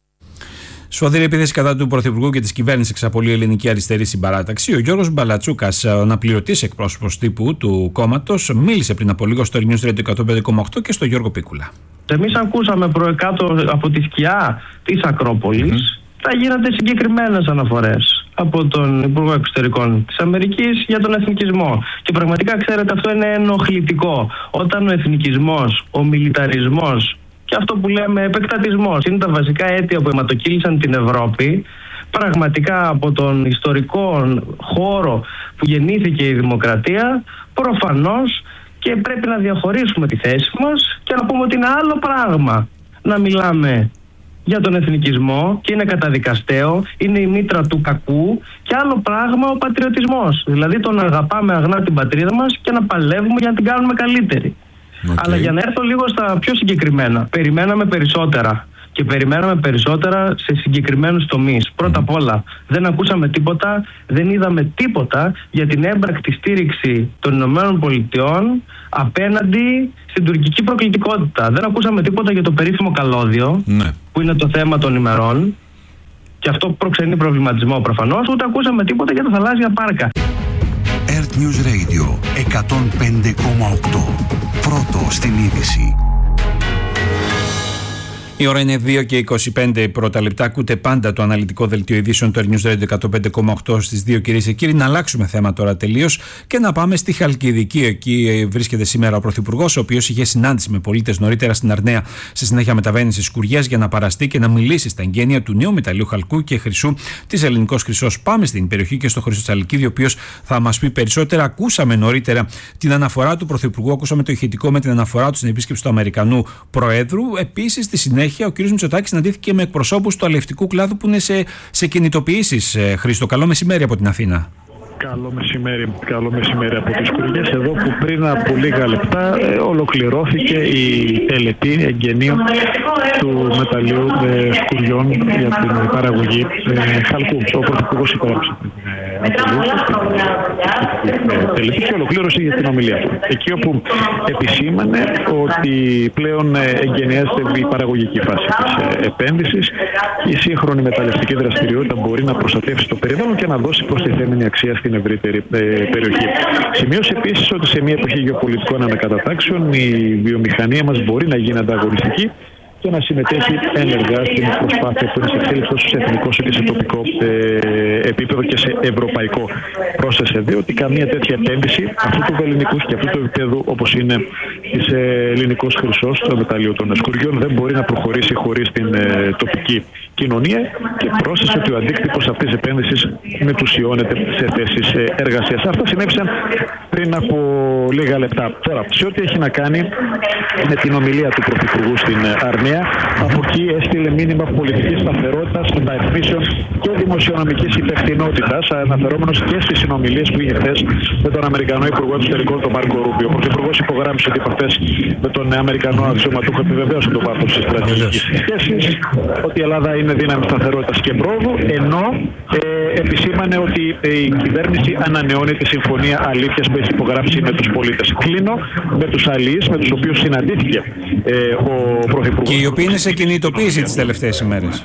Σφοδρή επίθεση κατά του Πρωθυπουργού και της κυβέρνησης εξαπολύει η Ελληνική Αριστερή Συμπαράταξη. Ο Γιώργος Μπαλατσούκας, ο αναπληρωτής εκπρόσωπος τύπου του κόμματος, μίλησε πριν από λίγο στο News Radio 105,8 και στο Γιώργο Πίκουλα. Εμείς ακούσαμε προεκάτω από τη σκιά της Ακρόπολης, θα γίνονται συγκεκριμένες αναφορές από τον Υπουργό Εξωτερικών της Αμερικής για τον εθνικισμό. Και πραγματικά, ξέρετε, αυτό είναι ενοχλητικό. Όταν ο εθνικισμός, ο μιλιταρισμός και αυτό που λέμε επεκτατισμός είναι τα βασικά αίτια που αιματοκύλησαν την Ευρώπη, πραγματικά από τον ιστορικό χώρο που γεννήθηκε η δημοκρατία, προφανώς και πρέπει να διαχωρίσουμε τη θέση μας και να πούμε ότι είναι άλλο πράγμα να μιλάμε για τον εθνικισμό και είναι καταδικαστέο, είναι η μήτρα του κακού, και άλλο πράγμα ο πατριωτισμός. Δηλαδή το να αγαπάμε αγνά την πατρίδα μας και να παλεύουμε για να την κάνουμε καλύτερη. Αλλά για να έρθω λίγο στα πιο συγκεκριμένα, περιμέναμε περισσότερα και περιμέναμε περισσότερα σε συγκεκριμένους τομείς. Πρώτα απ' όλα, δεν ακούσαμε τίποτα, δεν είδαμε τίποτα για την έμπρακτη στήριξη των ΗΠΑ απέναντι στην τουρκική προκλητικότητα. Δεν ακούσαμε τίποτα για το περίφημο καλώδιο, που είναι το θέμα των ημερών, και αυτό προξενεί προβληματισμό προφανώς, ούτε ακούσαμε τίποτα για τα θαλάσσια πάρκα. Earth News Radio 105,8. Πρώτο στην είδηση. Η ώρα είναι 2 και 25 πρώτα λεπτά. Ακούτε πάντα το αναλυτικό δελτίο ειδήσεων του News Radio 105,8 στις 2, κυρίες και κύριοι. Να αλλάξουμε θέμα τώρα τελείως και να πάμε στη Χαλκιδική. Εκεί βρίσκεται σήμερα ο Πρωθυπουργός, ο οποίος είχε συνάντηση με πολίτες νωρίτερα στην Αρναία. Στη συνέχεια μεταβαίνει στις Σκουριές για να παραστεί και να μιλήσει στα εγγένεια του νέου μεταλλίου χαλκού και χρυσού της Ελληνικός Χρυσός. Πάμε στην περιοχή και στο Χρυσό Τσαλικίδη, ο οποίος θα μας πει περισσότερα. Ακούσαμε νωρίτερα την αναφορά του Πρωθυπουργού, ακούσαμε το ηχητικό με την αναφορά του στην επίσκεψη του Αμερικανού Προέδρου. Επίσης, στη συνέχεια, ο κ. Μητσοτάκης συναντήθηκε με εκπροσώπους του αλευτικού κλάδου που είναι σε κινητοποιήσεις. Χρήστο, καλό μεσημέρι από την Αθήνα. Καλό μεσημέρι από τις Σκουριές, εδώ που πριν από λίγα λεπτά ολοκληρώθηκε η τελετή εγγενείων του μεταλλίου Σκουριών για την παραγωγή χαλκού. Ο Πρωθυπουργός υπέγραψε την τελική και ολοκλήρωση για την ομιλία του. Εκεί όπου επισήμανε ότι πλέον εγκαινιάζεται η παραγωγική φάση της επένδυσης, η σύγχρονη μεταλλευτική δραστηριότητα μπορεί να προστατεύσει το περιβάλλον και να δώσει προστιθέμενη αξία στην ευρύτερη περιοχή. Σημείωσε επίσης ότι σε μια εποχή γεωπολιτικών ανακατατάξεων η βιομηχανία μας μπορεί να γίνει ανταγωνιστική και να συμμετέχει ενεργά στην προσπάθεια που είναι σε εξέλιξη τόσο σε εθνικό όσο και σε τοπικό επίπεδο και σε ευρωπαϊκό. Πρόσθεσε δε ότι καμία τέτοια επένδυση αυτού του ελληνικού και αυτού του επίπεδου όπως είναι της ελληνικός χρυσός, το μεταλλείο των σκουριών, δεν μπορεί να προχωρήσει χωρίς την τοπική κοινωνία και πρόσθεσε ότι ο αντίκτυπος αυτής της επένδυσης μετουσιώνεται σε θέσεις εργασίας. Αυτά συνέβησαν πριν από λίγα λεπτά. Τώρα, σε ό,τι έχει να κάνει με την ομιλία του Πρωθυπουργού στην Αρμία, από εκεί έστειλε μήνυμα πολιτικής σταθερότητας, μεταρρυθμίσεων και δημοσιονομικής υπευθυνότητας, αναφερόμενος και στις συνομιλίες που είχε χθες με τον Αμερικανό Υπουργό Εξωτερικών, τον Μάρκο Ρούμπιο. Ο Πρωθυπουργός υπογράμμισε ότι οι επαφές με τον Αμερικανό αξιωματούχο επιβεβαίωσαν το βάθος της στρατηγικής σχέσης, ότι η Ελλάδα είναι δύναμη σταθερότητας και πρόοδου, ενώ επισήμανε ότι η κυβέρνηση ανανεώνει τη συμφωνία αλήθειας που έχει υπογράψει με τους πολίτες. Κλείνω με τους αλληλείς, με τους οποίους συναντήθηκε ο Πρωθυπουργός. Και οι οποίοι είναι σε κινητοποίηση τις τελευταίες ημέρες.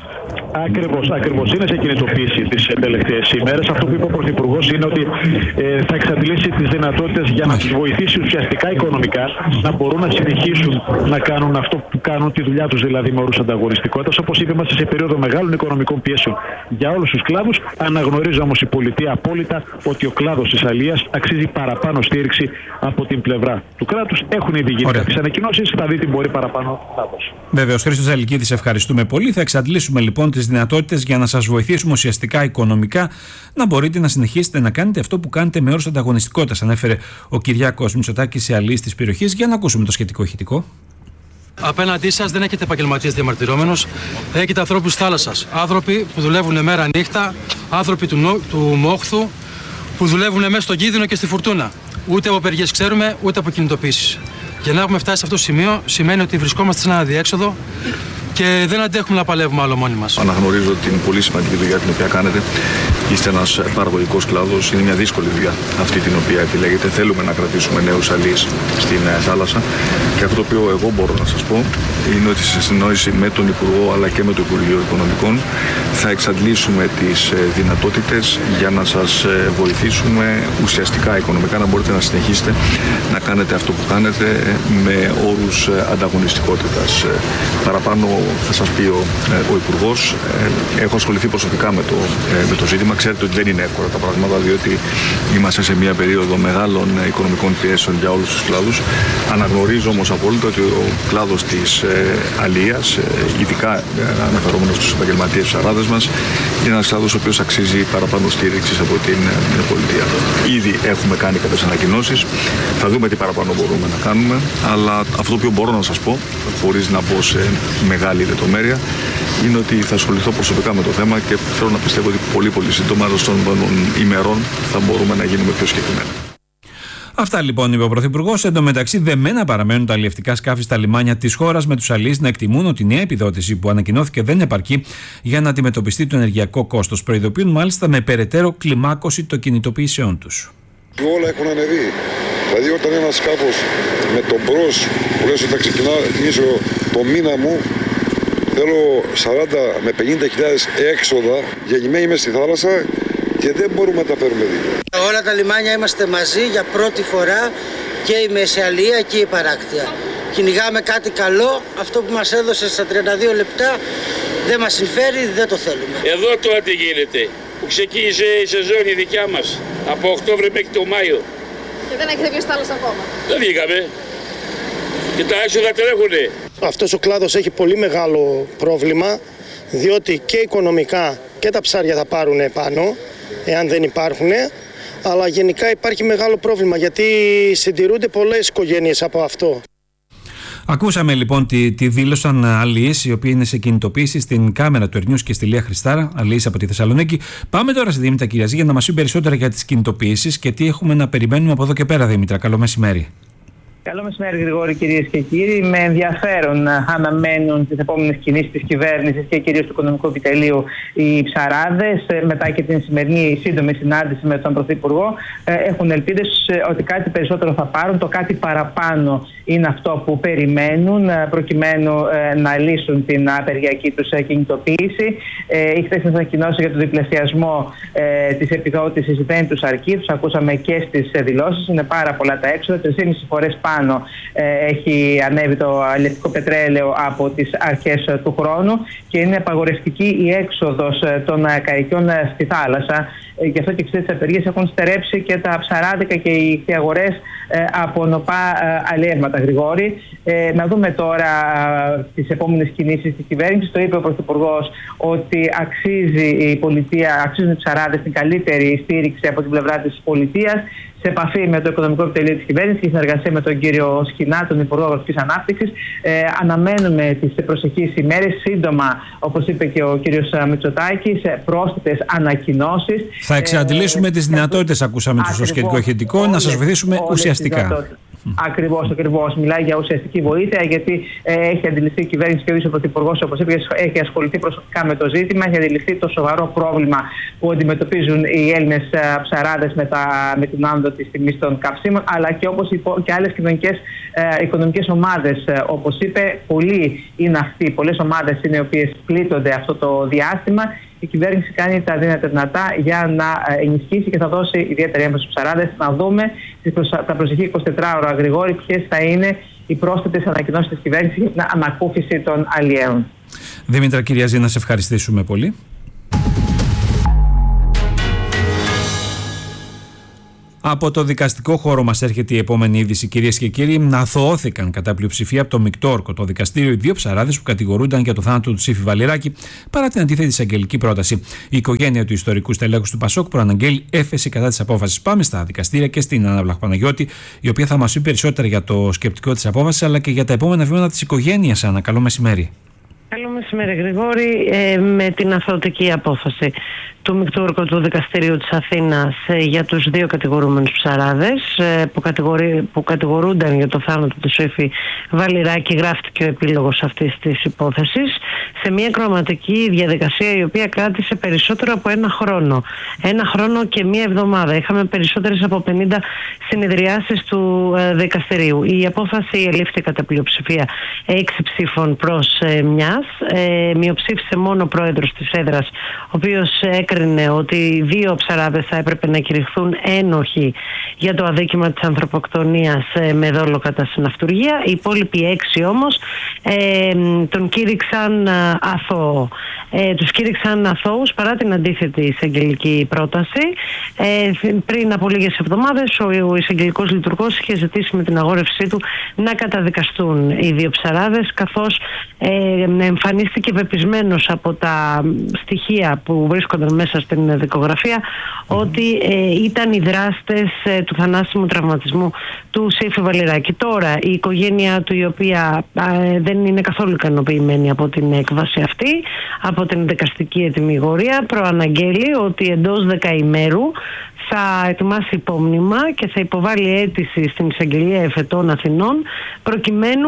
Ακριβώς. Είναι σε κινητοποίηση τις τελευταίες ημέρες. Αυτό που είπε ο Πρωθυπουργός είναι ότι θα εξαντλήσει τις δυνατότητες για να τους βοηθήσει ουσιαστικά οικονομικά να μπορούν να συνεχίσουν να κάνουν αυτό που κάνουν, τη δουλειά τους δηλαδή με όρους ανταγωνιστικότητας. Όπως είπε, είμαστε σε περίοδο μεγάλων οικονομικών πιέσεων για όλους τους κλάδους. Αναγνωρίζει όμως η πολιτεία απόλυτα ότι ο κλάδος της αλίας αξίζει παραπάνω στήριξη από την πλευρά του κράτους. Έχουν ήδη γίνει κάποιες ανακοινώσεις, θα δει τι μπορεί παραπάνω να δώσει. Βέβαιος, Χρήστος Ζαλικίδης, ευχαριστούμε πολύ. Θα εξαντλήσουμε λοιπόν τις δυνατότητες για να σας βοηθήσουμε ουσιαστικά οικονομικά να μπορείτε να συνεχίσετε να κάνετε αυτό που κάνετε με όρους ανταγωνιστικότητας, ανέφερε ο Κυριάκος Μητσοτάκης σε αλληλείς της περιοχής. Για να ακούσουμε το σχετικό ηχητικό. Απέναντί σας δεν έχετε επαγγελματίες διαμαρτυρόμενους, έχετε ανθρώπους θάλασσας. Άνθρωποι που δουλεύουν μέρα νύχτα, άνθρωποι του μόχθου που δουλεύουν μέσα στον κίνδυνο και στη φουρτούνα. Ούτε από απεργίες ξέρουμε, ούτε από κινητοποίησεις. Για να έχουμε φτάσει σε αυτό το σημείο, σημαίνει ότι βρισκόμαστε σε ένα αδιέξοδο και δεν αντέχουμε να παλεύουμε άλλο μόνοι μας. Αναγνωρίζω την πολύ σημαντική δουλειά την οποία κάνετε. Είστε ένας παραγωγικός κλάδος. Είναι μια δύσκολη δουλειά αυτή την οποία επιλέγετε. Θέλουμε να κρατήσουμε νέους αλληλείς στην θάλασσα. Και αυτό το οποίο εγώ μπορώ να σας πω είναι ότι σε συνεννόηση με τον Υπουργό αλλά και με το Υπουργείο Οικονομικών θα εξαντλήσουμε τις δυνατότητες για να σας βοηθήσουμε ουσιαστικά οικονομικά να μπορείτε να συνεχίσετε να κάνετε αυτό που κάνετε με όρους ανταγωνιστικότητας. Παραπάνω θα σας πει ο Υπουργός. Έχω ασχοληθεί προσωπικά με το ζήτημα. Ξέρετε ότι δεν είναι εύκολα τα πράγματα, διότι είμαστε σε μια περίοδο μεγάλων οικονομικών πιέσεων για όλους τους κλάδους. Αναγνωρίζω όμως απόλυτα ότι ο κλάδος της αλίας, ειδικά αναφερόμενος στους επαγγελματίες ψαράδες μας, είναι ένας κλάδος ο οποίος αξίζει παραπάνω στήριξης από την πολιτεία. Ήδη έχουμε κάνει κάποιες ανακοινώσεις. Θα δούμε τι παραπάνω μπορούμε να κάνουμε. Αλλά αυτό το οποίο μπορώ να σας πω, χωρίς να πω σε μεγάλη λεπτομέρεια, είναι ότι θα ασχοληθώ προσωπικά με το θέμα και θέλω να πιστεύω ότι πολύ σύντομα των ημερών θα μπορούμε να γίνουμε πιο συγκεκριμένα. Αυτά λοιπόν είπε ο Πρωθυπουργός. Εν τω μεταξύ, δεμένα παραμένουν τα αλλιευτικά σκάφη στα λιμάνια της χώρας, με τους αλληλείς να εκτιμούν ότι η νέα επιδότηση που ανακοινώθηκε δεν επαρκεί για να αντιμετωπιστεί το ενεργειακό κόστος. Προειδοποιούν μάλιστα με περαιτέρω κλιμάκωση των κινητοποιήσεων τους. Όλα έχουν ανεβεί. Δηλαδή, όταν ένα σκάφος με τον μπρος που λες ότι θα ξεκινήσω το μήνα μου, θέλω 40 με 50.000 έξοδα, γεννημένοι είμαι στη θάλασσα και δεν μπορούμε να τα παίρνουμε δίπλα. Όλα τα λιμάνια είμαστε μαζί για πρώτη φορά, και η Μεσαιαλία και η Παράκτεια. Κυνηγάμε κάτι καλό, αυτό που μας έδωσε στα 32 λεπτά δεν μας συμφέρει, δεν το θέλουμε. Εδώ τώρα τι γίνεται, που ξεκίνησε η σεζόν η δικιά μας, από Οκτώβριο μέχρι το Μάιο. Και δεν έχετε βγει στη θάλασσα ακόμα. Δεν βγήκαμε. Και τα έξοδα τρέχουνε. Αυτός ο κλάδος έχει πολύ μεγάλο πρόβλημα, διότι και οικονομικά και τα ψάρια θα πάρουν πάνω, εάν δεν υπάρχουν, αλλά γενικά υπάρχει μεγάλο πρόβλημα, γιατί συντηρούνται πολλές οικογένειες από αυτό. Ακούσαμε λοιπόν τι δήλωσαν αλληλείς οι οποίοι είναι σε κινητοποίηση στην κάμερα του Ερνιούς και στη Λία Χριστάρα, αλληλείς από τη Θεσσαλονίκη. Πάμε τώρα στη Δήμητρα Κυριαζή για να μας πει περισσότερα για τις κινητοποιήσεις και τι έχουμε να περιμένουμε από εδώ και πέρα. Δήμητρα, καλό μεσημέρι. Καλό μεσημέρι, Γρηγόρη, κυρίες και κύριοι. Με ενδιαφέρον αναμένουν τις επόμενες κινήσεις της κυβέρνησης και κυρίως του Οικονομικού Επιτελείου οι ψαράδες. Μετά και την σημερινή σύντομη συνάντηση με τον Πρωθυπουργό, έχουν ελπίδες ότι κάτι περισσότερο θα πάρουν. Το κάτι παραπάνω είναι αυτό που περιμένουν προκειμένου να λύσουν την απεργιακή τους κινητοποίηση. Η χθεσινή ανακοινώση για τον διπλασιασμό της επιδότησης δεν τους αρκεί. Τους ακούσαμε και στις δηλώσεις. Είναι πάρα πολλά τα έξοδα. 3,5 φορές πάνω έχει ανέβει το αλλιευτικό πετρέλαιο από τις αρχές του χρόνου και είναι απαγορευτική η έξοδος των καϊκιών στη θάλασσα. Γι' αυτό και τις απεργίες έχουν στερέψει και τα ψαράδικα και οι αγορές από νοπά αλλιεύματα, Γρηγόρη. Να δούμε τώρα τις επόμενες κινήσεις της κυβέρνησης. Το είπε ο Πρωθυπουργός ότι αξίζει η πολιτεία, αξίζουν οι ψαράδες την καλύτερη στήριξη από την πλευρά της πολιτείας. Σε επαφή με το Οικονομικό Επιτελείο της κυβέρνησης και συνεργασία με τον κύριο Σκινά, τον Υπουργό Αγροτικής Ανάπτυξης, αναμένουμε τις προσεχείς ημέρες, σύντομα, όπως είπε και ο κύριος Μητσοτάκης, πρόσθετες ανακοινώσεις. Θα εξαντλήσουμε τις δυνατότητες, ακούσαμε στο σχετικό ηχητικό, να σας βοηθήσουμε ουσιαστικά. Ακριβώς. Μιλάει για ουσιαστική βοήθεια, γιατί έχει αντιληφθεί η κυβέρνηση και ο Πρωθυπουργός, όπως είπε, έχει ασχοληθεί προσωπικά με το ζήτημα, έχει αντιληφθεί το σοβαρό πρόβλημα που αντιμετωπίζουν οι Έλληνες ψαράδες με την άνοδο της τιμής των καυσίμων, αλλά και όπως και άλλες κοινωνικές οικονομικές ομάδες. Όπως είπε, πολλές ομάδες είναι οι οποίες πλήττονται αυτό το διάστημα. Η κυβέρνηση κάνει τα δυνατά για να ενισχύσει και θα δώσει ιδιαίτερη έμφαση στους ψαράδες. Να δούμε τα προσεχή 24 ώρα, Γρηγόρη, ποιες θα είναι οι πρόσθετες ανακοινώσεις της κυβέρνησης για την ανακούφιση των αλλιέων. Δήμητρα Κυριαζή, να σε ευχαριστήσουμε πολύ. Από το δικαστικό χώρο μας έρχεται η επόμενη είδηση, κυρίες και κύριοι. Αθωώθηκαν κατά πλειοψηφία από το μεικτό όρκο, το δικαστήριο, οι δύο ψαράδες που κατηγορούνταν για το θάνατο του Σύφη Βαλιράκη, παρά την αντίθετη εισαγγελική πρόταση. Η οικογένεια του ιστορικού στελέχους του Πασόκ προαναγγέλει έφεση κατά της απόφασης. Πάμε στα δικαστήρια και στην Άννα Βλαχοπαναγιώτη, η οποία θα μας πει περισσότερα για το σκεπτικό της απόφασης αλλά και για τα επόμενα βήματα της οικογένειας. Άννα, καλό μεσημέρι. Καλό μεσημέρι, Γρηγόρη. Με την αθωωτική απόφαση του μεικτού όρκου του Δικαστηρίου της Αθήνας για τους δύο κατηγορούμενους ψαράδες που κατηγορούνταν για το θάνατο του Σύφη Βαλιράκη, γράφτηκε ο επίλογος αυτής της υπόθεσης σε μια κροματική διαδικασία η οποία κράτησε περισσότερο από ένα χρόνο. Ένα χρόνο και μία εβδομάδα. Είχαμε περισσότερες από 50 συνεδριάσεις του δικαστηρίου. Η απόφαση ελήφθη κατά πλειοψηφία 6 ψήφων προς μιας. Μειοψήφισε μόνο ο πρόεδρος της έδρας, ο οποίος έκρινε ότι δύο ψαράδες θα έπρεπε να κηρυχθούν ένοχοι για το αδίκημα της ανθρωποκτονίας με δόλο κατά συναυτουργία. Οι υπόλοιποι 6 όμως τον κήρυξαν αθώο. Τους κήρυξαν αθώους παρά την αντίθετη εισαγγελική πρόταση. Πριν από λίγες εβδομάδες ο εισαγγελικός λειτουργός είχε ζητήσει με την αγόρευσή του να καταδικαστούν οι δύο ψαράδες, καθώς εμφανίστηκε πεπισμένος από τα στοιχεία που βρίσκονταν μέσα στην δικογραφία ότι ήταν οι δράστες του θανάσιμου τραυματισμού του Σύφη Βαλιράκη. Τώρα η οικογένειά του, η οποία δεν είναι καθόλου ικανοποιημένη από την έκβαση αυτή, από την δικαστική ετυμηγορία, προαναγγέλει ότι εντός 10 ημέρου θα ετοιμάσει υπόμνημα και θα υποβάλει αίτηση στην Εισαγγελία Εφετών Αθηνών προκειμένου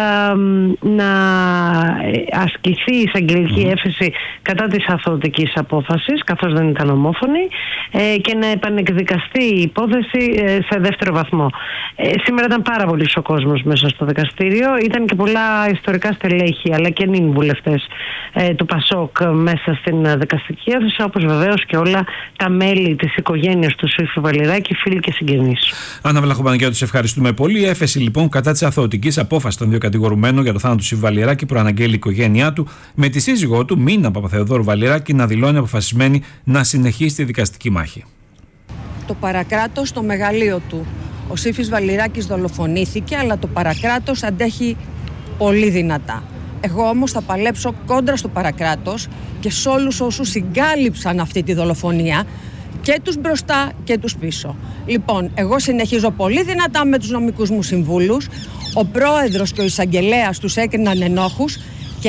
να ασκηθεί η εισαγγελική έφεση κατά της αθωωτικής απόφασης, καθώς δεν ήταν ομόφωνη, και να επανεκδικαστεί η υπόθεση σε δεύτερο βαθμό. Σήμερα ήταν πάρα πολύ ο κόσμος μέσα στο δικαστήριο. Ήταν και πολλά ιστορικά στελέχη αλλά και νυν βουλευτές του Πασόκ μέσα στην δικαστική αίθουσα, όπως βεβαίως και όλα τα μέλη της οικογένειας του Σύφη Βαλιράκη, φίλοι και συγγενείς. Άννα Βλαχοπαναγιώτη, σε ευχαριστούμε πολύ. Έφεση λοιπόν κατά της αθωωτικής απόφασης των δύο κατηγορουμένων για το θάνατο του Σύφη Βαλιράκη προαναγγέλει η οικογένειά του, με τη σύζυγό του Μίνα Παπαθεοδόρου Βαλιράκη να δηλώνει αποφασισμένη να συνεχίσει τη δικαστική μάχη. Το παρακράτος στο μεγαλείο του. Ο Σύφης Βαλιράκης δολοφονήθηκε, αλλά το παρακράτος αντέχει πολύ δυνατά. Εγώ όμως θα παλέψω κόντρα στο παρακράτος και σε όλους όσους συγκάλυψαν αυτή τη δολοφονία, και τους μπροστά και τους πίσω. Λοιπόν, εγώ συνεχίζω πολύ δυνατά με τους νομικούς μου συμβούλους. Ο πρόεδρος και ο εισαγγελέας τους έκριναν ενόχους και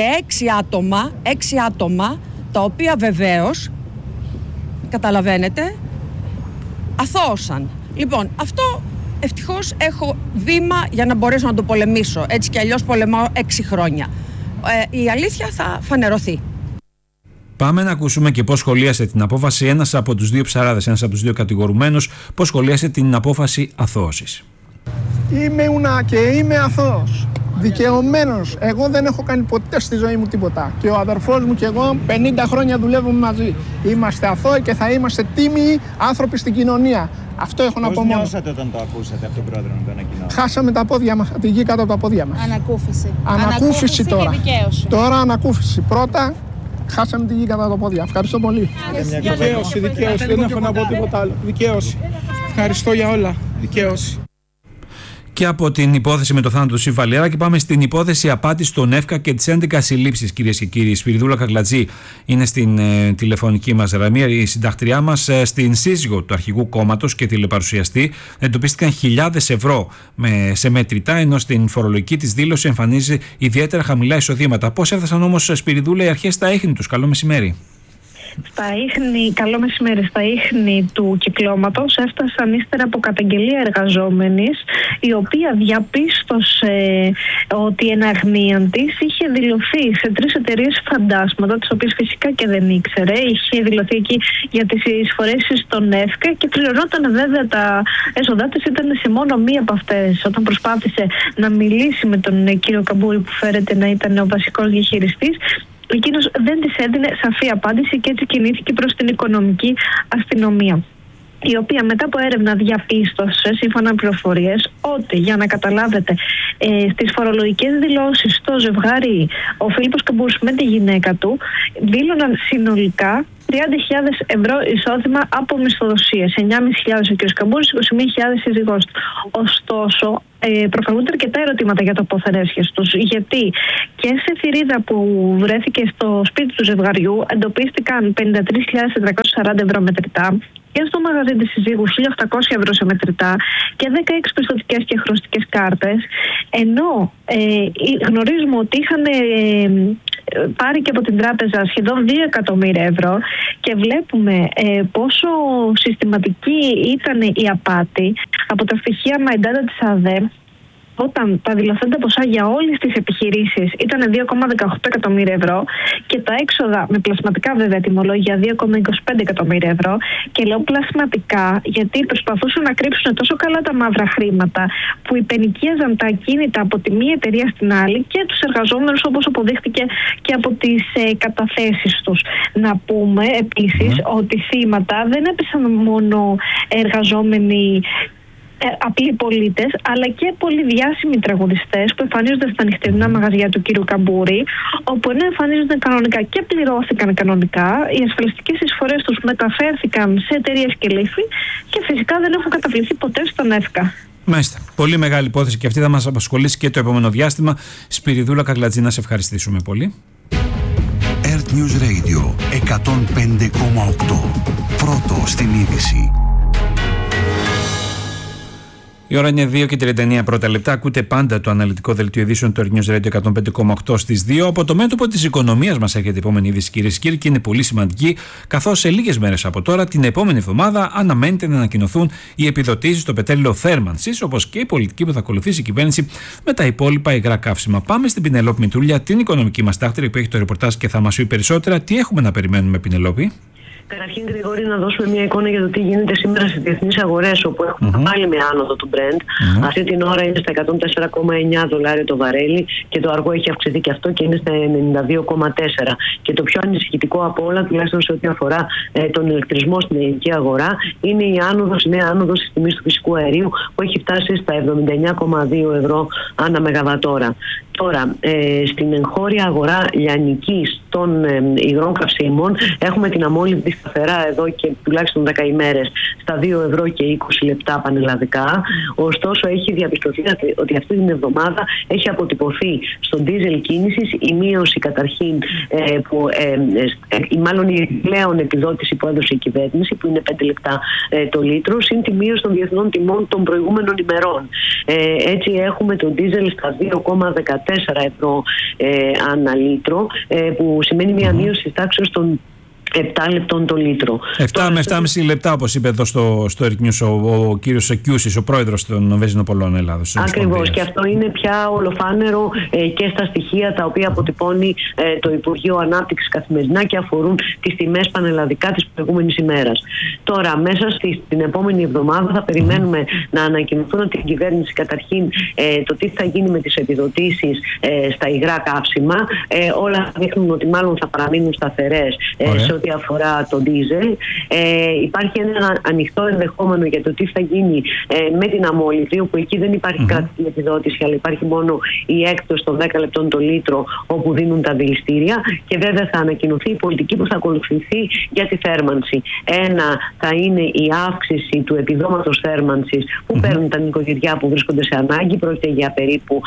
6 άτομα, τα οποία βεβαίως, καταλαβαίνετε, αθώωσαν. Λοιπόν, αυτό ευτυχώς έχω βήμα για να μπορέσω να το πολεμήσω. Έτσι κι αλλιώς πολεμάω 6 χρόνια. Η αλήθεια θα φανερωθεί. Πάμε να ακούσουμε και πώς σχολίασε την απόφαση ένας από τους δύο ψαράδες, ένας από τους δύο κατηγορουμένους, πώς σχολίασε την απόφαση αθώωσης. Είμαι αθώος. Δικαιωμένος. Εγώ δεν έχω κάνει ποτέ στη ζωή μου τίποτα. Και ο αδερφός μου και εγώ 50 χρόνια δουλεύουμε μαζί. Είμαστε αθώοι και θα είμαστε τίμιοι άνθρωποι στην κοινωνία. Αυτό έχω να πω μόνο. Πώς νιώσατε όταν το ακούσατε από τον πρόεδρο να το ανακοινώσει? Χάσαμε τα πόδια μας, τη γη κάτω από τα πόδια μας. Ανακούφιση τώρα. Δικαίωση. Τώρα ανακούφιση. Πρώτα χάσαμε τη γη κάτω από τα πόδια. Ευχαριστώ πολύ. Δικαίωση. Δεν έχω να πω τίποτα άλλο. Δικαίωση. Ευχαριστώ για όλα. Δικαίωση. Και από την υπόθεση με το θάνατο του Σύφη Βαλιράκη πάμε στην υπόθεση απάτη στον ΕΦΚΑ και τις 11 συλλήψεις, κυρίες και κύριοι. Η Σπυριδούλα Κακλατζή είναι στην τηλεφωνική μας γραμμή, η συντακτριά μας. Στην σύζυγο του αρχηγού κόμματος και τηλεπαρουσιαστή εντοπίστηκαν χιλιάδες ευρώ σε μετρητά, ενώ στην φορολογική της δήλωση εμφανίζει ιδιαίτερα χαμηλά εισοδήματα. Πώς έφτασαν όμως, Σπυριδούλα, οι αρχές στα ίχνη τους? Καλό μεσημέρι. Καλό μεσημέρι. Στα ίχνη του κυκλώματος έφτασαν ύστερα από καταγγελία εργαζόμενης, η οποία διαπίστωσε ότι εν αγνίαν της είχε δηλωθεί σε 3 εταιρείες φαντάσματα, τις οποίες φυσικά και δεν ήξερε. Είχε δηλωθεί εκεί για τις εισφορές στον ΕΦΚΑ και πληρωνόταν, βέβαια, τα έσοδά της ήταν σε μόνο μία από αυτές. Όταν προσπάθησε να μιλήσει με τον κύριο Καμπούρη, που φέρεται να ήταν ο βασικός διαχειριστής, εκείνος δεν της έδινε σαφή απάντηση και έτσι κινήθηκε προς την οικονομική αστυνομία, η οποία μετά από έρευνα διαπίστωσε, σύμφωνα με πληροφορίες, ότι, για να καταλάβετε, στις φορολογικές δηλώσεις στο ζευγάρι, ο Φίλιππος Καμπούρης με τη γυναίκα του δήλωναν συνολικά 30.000 ευρώ εισόδημα από μισθοδοσίες. 9.500 ο κ. Καμπούρης, 21.000 σύζυγός του. Ωστόσο, προκαλούνται αρκετά ερωτήματα για το πόθεν έσχες τους, γιατί και σε θηρίδα που βρέθηκε στο σπίτι του ζευγαριού εντοπίστηκαν 53.440 ευρώ μετρητά, και στο μαγαζί της συζύγου 1.800 ευρώ σε μετρητά και 16 πιστωτικές και χρωστικές κάρτες, ενώ γνωρίζουμε ότι είχαν πάρει και από την τράπεζα σχεδόν 2 εκατομμύρια ευρώ, και βλέπουμε πόσο συστηματική ήταν η απάτη από τα στοιχεία MyData της ΑΔΕ, όταν τα δηλωθέντα ποσά για όλες τις επιχειρήσεις ήταν 2,18 εκατομμύρια ευρώ και τα έξοδα, με πλασματικά βέβαια τιμολόγια, 2,25 εκατομμύρια ευρώ. Και λέω πλασματικά γιατί προσπαθούσαν να κρύψουν τόσο καλά τα μαύρα χρήματα που υπενοικίαζαν τα ακίνητα από τη μία εταιρεία στην άλλη και τους εργαζόμενους, όπως αποδείχτηκε και από τις καταθέσεις τους. Να πούμε επίσης ότι θύματα δεν έπεσαν μόνο εργαζόμενοι, απλοί πολίτες, αλλά και πολύ διάσημοι τραγουδιστές που εμφανίζονται στα νυχτερινά μαγαζιά του κύριου Καμπούρη, όπου ενώ εμφανίζονταν κανονικά και πληρώθηκαν κανονικά, οι ασφαλιστικές εισφορές τους μεταφέρθηκαν σε εταιρείες και λύφη και φυσικά δεν έχουν καταβληθεί ποτέ στον ΕΦΚΑ. Μάλιστα. Πολύ μεγάλη υπόθεση και αυτή θα μας απασχολήσει και το επόμενο διάστημα. Σπυριδούλα Κακλατζή, να σε ευχαριστήσουμε πολύ. Earth News Radio 105,8. Πρώτο στην είδηση. Η ώρα είναι 2 και 39 πρώτα λεπτά. Ακούτε πάντα το αναλυτικό δελτίο ειδήσεων του Earth News Radio 105,8 στις 2. Από το μέτωπο της οικονομίας μας έρχεται η επόμενη είδηση, κυρίες και κύριοι, και είναι πολύ σημαντική, καθώς σε λίγες μέρες από τώρα, την επόμενη εβδομάδα, αναμένεται να ανακοινωθούν οι επιδοτήσεις στο πετρέλαιο θέρμανσης, όπως και η πολιτική που θα ακολουθήσει η κυβέρνηση με τα υπόλοιπα υγρά καύσιμα. Πάμε στην Πινελόπη Μητρούλια, την οικονομική μας τάχτρια, που έχει το ρεπορτάζ και θα μας πει περισσότερα. Τι έχουμε να περιμένουμε, Πινελόπη? Καταρχήν, Γρηγόρη, να δώσουμε μια εικόνα για το τι γίνεται σήμερα στις διεθνείς αγορές, όπου έχουμε πάλι μια άνοδο του Brent. Αυτή την ώρα είναι στα $104,9 το βαρέλι και το αργό έχει αυξηθεί και αυτό και είναι στα 92,4. Και το πιο ανησυχητικό από όλα, τουλάχιστον σε ό,τι αφορά τον ηλεκτρισμό στην ελληνική αγορά, είναι η νέα άνοδος της τιμής του φυσικού αερίου, που έχει φτάσει στα 79,2 ευρώ ανά μεγαβατόρα. Τώρα, στην εγχώρια αγορά λιανικής των υγρών καυσίμων έχουμε την αμόλυντη σταθερά εδώ και τουλάχιστον 10 ημέρες στα 2 ευρώ και 20 λεπτά πανελλαδικά. Ωστόσο, έχει διαπιστωθεί ότι αυτή την εβδομάδα έχει αποτυπωθεί στον ντίζελ κίνησης η μείωση καταρχήν, μάλλον η πλέον επιδότηση που έδωσε η κυβέρνηση, που είναι 5 λεπτά το λίτρο, συν τη μείωση των διεθνών τιμών των προηγούμενων ημερών. Έτσι έχουμε τον ντίζελ στα 2,14 ευρώ ανά λίτρο, που σημαίνει μια μείωση της τάξης των 7 λεπτών το λίτρο. 7 με 7,5 λεπτά, όπως είπε εδώ στο Earth News ο κύριος Κιούσης, ο πρόεδρος των Βενζινοπολών Ελλάδος. Ακριβώς, και αυτό είναι πια ολοφάνερο και στα στοιχεία τα οποία αποτυπώνει το Υπουργείο Ανάπτυξης καθημερινά και αφορούν τις τιμές πανελλαδικά της προηγούμενης ημέρας. Τώρα, μέσα στην επόμενη εβδομάδα θα περιμένουμε να ανακοινωθούν από την κυβέρνηση καταρχήν το τι θα γίνει με τις επιδοτήσεις στα υγρά καύσιμα. Όλα δείχνουν ότι μάλλον θα παραμείνουν σταθερές σε ό,τι αφορά το ντίζελ. Υπάρχει ένα ανοιχτό ενδεχόμενο για το τι θα γίνει με την αμόλυβδη, όπου εκεί δεν υπάρχει κρατική επιδότηση, αλλά υπάρχει μόνο η έκπτωση των 10 λεπτών το λίτρο, όπου δίνουν τα δηληστήρια, και βέβαια θα ανακοινωθεί η πολιτική που θα ακολουθηθεί για τη θέρμανση. Ένα θα είναι η αύξηση του επιδόματος θέρμανσης που παίρνουν τα νοικοκυριά που βρίσκονται σε ανάγκη. Πρόκειται για περίπου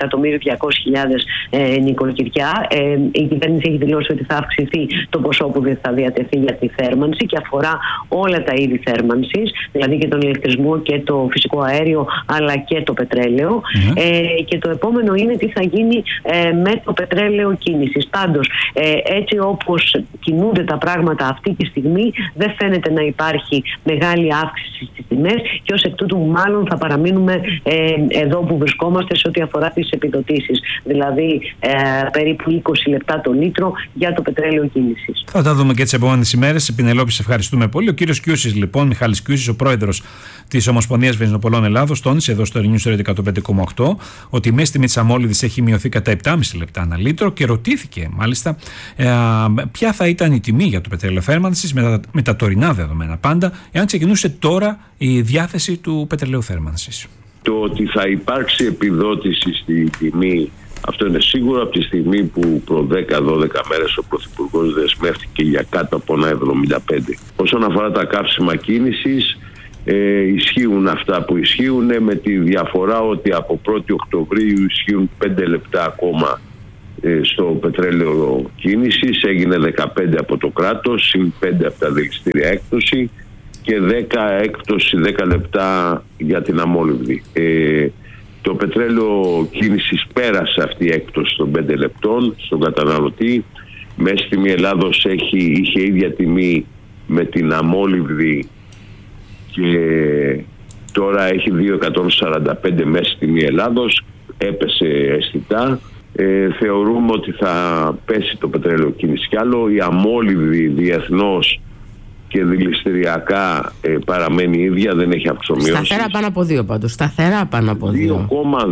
1.200.000 νοικοκυριά. Η κυβέρνηση έχει δηλώσει ότι θα αυξηθεί το ποσό που θα διατεθεί για τη θέρμανση και αφορά όλα τα είδη θέρμανσης, δηλαδή και τον ηλεκτρισμό και το φυσικό αέριο, αλλά και το πετρέλαιο. Και το επόμενο είναι τι θα γίνει με το πετρέλαιο κίνησης. Πάντως, έτσι όπως κινούνται τα πράγματα αυτή τη στιγμή, δεν φαίνεται να υπάρχει μεγάλη αύξηση στις τιμές και ως εκ τούτου μάλλον θα παραμείνουμε εδώ που βρισκόμαστε σε ό,τι αφορά τις επιδοτήσεις. Δηλαδή περίπου 20 λεπτά το λίτρο για το πετρέλαιο κίνησης. Θα τα δούμε και τις επόμενες ημέρες. Πινελόπη, σε ευχαριστούμε πολύ. Ο κύριος Κιούσης, λοιπόν, Μιχάλης Κιούσης, ο πρόεδρος της Ομοσπονδίας Βενζινοπολών Ελλάδος, τόνισε εδώ στο News 105,8 ότι η μέση τιμή της αμόλυβδης έχει μειωθεί κατά 7,5 λεπτά ανά λίτρο και ρωτήθηκε μάλιστα ποια θα ήταν η τιμή για το πετρέλαιο θέρμανσης με τα τωρινά δεδομένα πάντα, εάν ξεκινούσε τώρα η διάθεση του πετρελαίου θέρμανσης. Το ότι θα υπάρξει επιδότηση στη τιμή, αυτό είναι σίγουρο, από τη στιγμή που προ 10-12 μέρες ο Πρωθυπουργός δεσμεύτηκε για κάτω από 1,75. Όσον αφορά τα καύσιμα κίνησης, ισχύουν αυτά που ισχύουν, με τη διαφορά ότι από 1η Οκτωβρίου ισχύουν 5 λεπτά ακόμα στο πετρέλαιο κίνησης. Έγινε 15 από το κράτος, συν 5 από τα δηληστήρια έκπτωση και 10 έκπτωση 10 λεπτά για την αμόλυβδη. Το πετρέλαιο κίνησης πέρασε αυτή η έκπτωση των 5 λεπτών στον καταναλωτή. Μέση τιμή Ελλάδος είχε ίδια τιμή με την αμόλυβδη και τώρα έχει 2,145 μέση τιμή Ελλάδος. Έπεσε αισθητά. Θεωρούμε ότι θα πέσει το πετρέλαιο κίνηση κι άλλο. Η αμόλυβδη διεθνώς και δηληστηριακά παραμένει ίδια, δεν έχει αυξομοίωση. Σταθερά πάνω από 2 πάντως. Σταθερά πάνω από 2.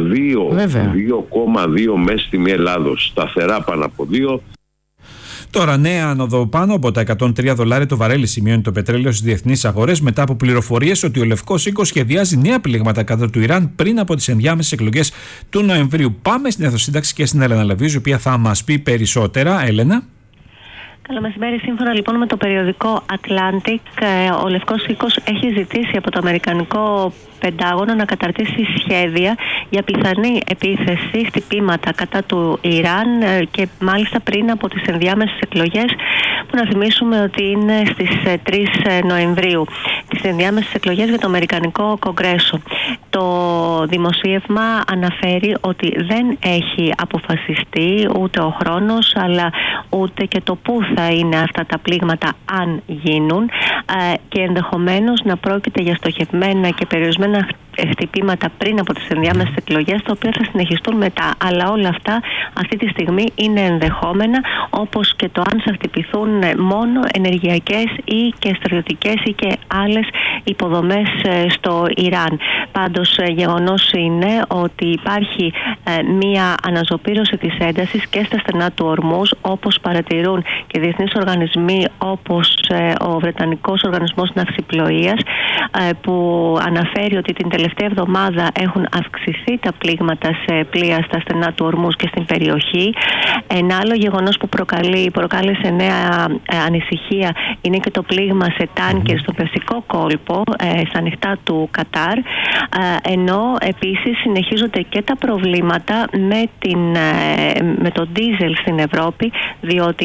2,2 μέση τιμή Ελλάδος. Σταθερά πάνω από 2. Τώρα, νέα άνοδο πάνω από τα $103 το βαρέλι σημειώνει το πετρέλαιο στις διεθνείς αγορές μετά από πληροφορίες ότι ο Λευκός Οίκος σχεδιάζει νέα πλήγματα κατά του Ιράν πριν από τις ενδιάμεσες εκλογές του Νοεμβρίου. Πάμε στην Εθνοσύνταξη και στην Έλενα Λεβίζου, η οποία θα μας πει περισσότερα. Έλενα. Καλό μεσημέρι. Σύμφωνα λοιπόν με το περιοδικό Atlantic, ο Λευκός Οίκος έχει ζητήσει από το Αμερικανικό Πεντάγωνο να καταρτήσει σχέδια για πιθανή επίθεση, χτυπήματα κατά του Ιράν και μάλιστα πριν από τις ενδιάμεσες εκλογές, που να θυμίσουμε ότι είναι στις 3 Νοεμβρίου, τις ενδιάμεσες εκλογές για το Αμερικανικό Κογκρέσο. Το δημοσίευμα αναφέρει ότι δεν έχει αποφασιστεί ούτε ο χρόνος αλλά ούτε και το πού θα είναι αυτά τα πλήγματα αν γίνουν, και ενδεχομένως να πρόκειται για στοχευμένα και περιορισμένα χτυπήματα πριν από τις ενδιάμεσες εκλογές, τα οποία θα συνεχιστούν μετά. Αλλά όλα αυτά αυτή τη στιγμή είναι ενδεχόμενα, όπως και το αν θα χτυπηθούν μόνο ενεργειακές ή και στρατιωτικές ή και άλλες υποδομές στο Ιράν. Πάντως γεγονός είναι ότι υπάρχει μία αναζωπήρωση της έντασης και στα στενά του Ορμούζ, όπως παρατηρούν και διεθνείς οργανισμοί όπως ο Βρετανικός Οργανισμός Ναυσιπλοείας, που αναφέρει ότι την τελευταία εβδομάδα έχουν αυξηθεί τα πλήγματα σε πλοία στα στενά του Ορμούζ και στην περιοχή. Ένα άλλο γεγονός που προκάλεσε νέα ανησυχία είναι και το πλήγμα σε τάνκερ στο Περσικό κόλπο, στα ανοιχτά του Κατάρ, ενώ επίσης συνεχίζονται και τα προβλήματα με το ντίζελ στην Ευρώπη, διότι και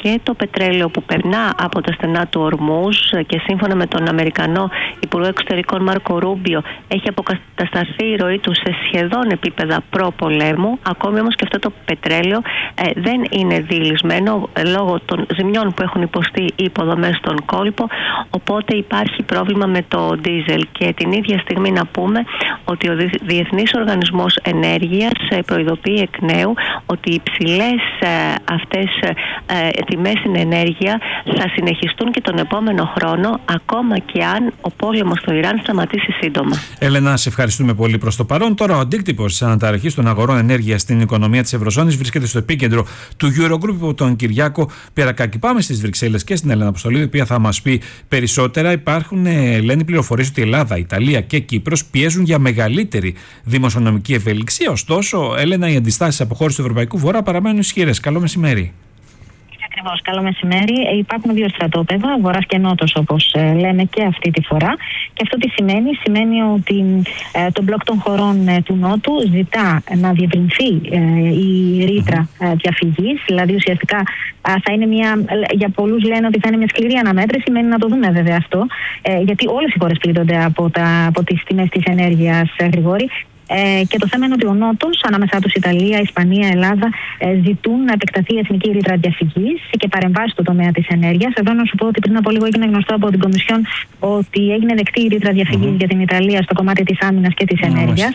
και το πετρέλαιο που περνά από τα στενά του Ορμούζ και σύμφωνα με τον Αμερικανό Υπουργό Εξωτερικών Μάρκο Ρούμπιο έχει αποκατασταθεί η ροή του σε σχεδόν επίπεδα προπολέμου. Ακόμη όμως και αυτό το πετρέλαιο δεν είναι διειλισμένο λόγω των ζημιών που έχουν υποστεί οι υποδομές στον κόλπο, οπότε υπάρχει πρόβλημα με το ντίζελ. Και την ίδια στιγμή να πούμε ότι ο Διεθνής Οργανισμός Ενέργειας προειδοποιεί εκ νέου ότι οι υψηλές αυτές τιμές στην ενέργεια θα συνεχιστούν και τον επόμενο χρόνο, ακόμα και αν ο πόλεμος στο Ιράν σταματήσει σύντομα. Έλενα, σε ευχαριστούμε πολύ προς το παρόν. Τώρα ο αντίκτυπος της αναταραχής των αγορών ενέργειας στην οικονομία της Ευρωζώνης βρίσκεται στο επίκεντρο του Eurogroup από τον Κυριάκο Πιερακάκη. Πάμε στις Βρυξέλλες και στην Έλενα Αποστολίδη, η οποία θα μας πει περισσότερα. Υπάρχουν, λένε, πληροφορίες ότι η Ελλάδα, Ιταλία και Κύπρος πιέζουν για μεγαλύτερη δημοσιονομική ευελιξία. Ωστόσο, Έλενα, οι αντιστάσεις αποχώρησης του Ευρωπαϊκού Βορρά παραμένουν ισχυρές. Καλό μεσημέρι. Ακριβώς, καλό μεσημέρι. Υπάρχουν δύο στρατόπεδα, βορράς και νότος, όπως λέμε και αυτή τη φορά. Και αυτό τι σημαίνει? Σημαίνει ότι το μπλοκ των χωρών του Νότου ζητά να διευρυνθεί η ρήτρα διαφυγής. Δηλαδή, ουσιαστικά θα είναι για πολλούς λένε ότι θα είναι μια σκληρή αναμέτρηση. Μένει να το δούμε βέβαια αυτό. Γιατί όλες οι χώρες πλήττονται από τις τιμές της ενέργειας, Γρηγόρη. Και το θέμα είναι ότι ο Νότος, ανάμεσά τους Ιταλία, Ισπανία, Ελλάδα, ζητούν να επεκταθεί η εθνική ρήτρα διαφυγής και παρεμβάσει στο τομέα της ενέργειας. Εδώ να σου πω ότι πριν από λίγο έγινε γνωστό από την Κομισιόν ότι έγινε δεκτή η ρήτρα διαφυγής για την Ιταλία στο κομμάτι της άμυνας και της ενέργειας.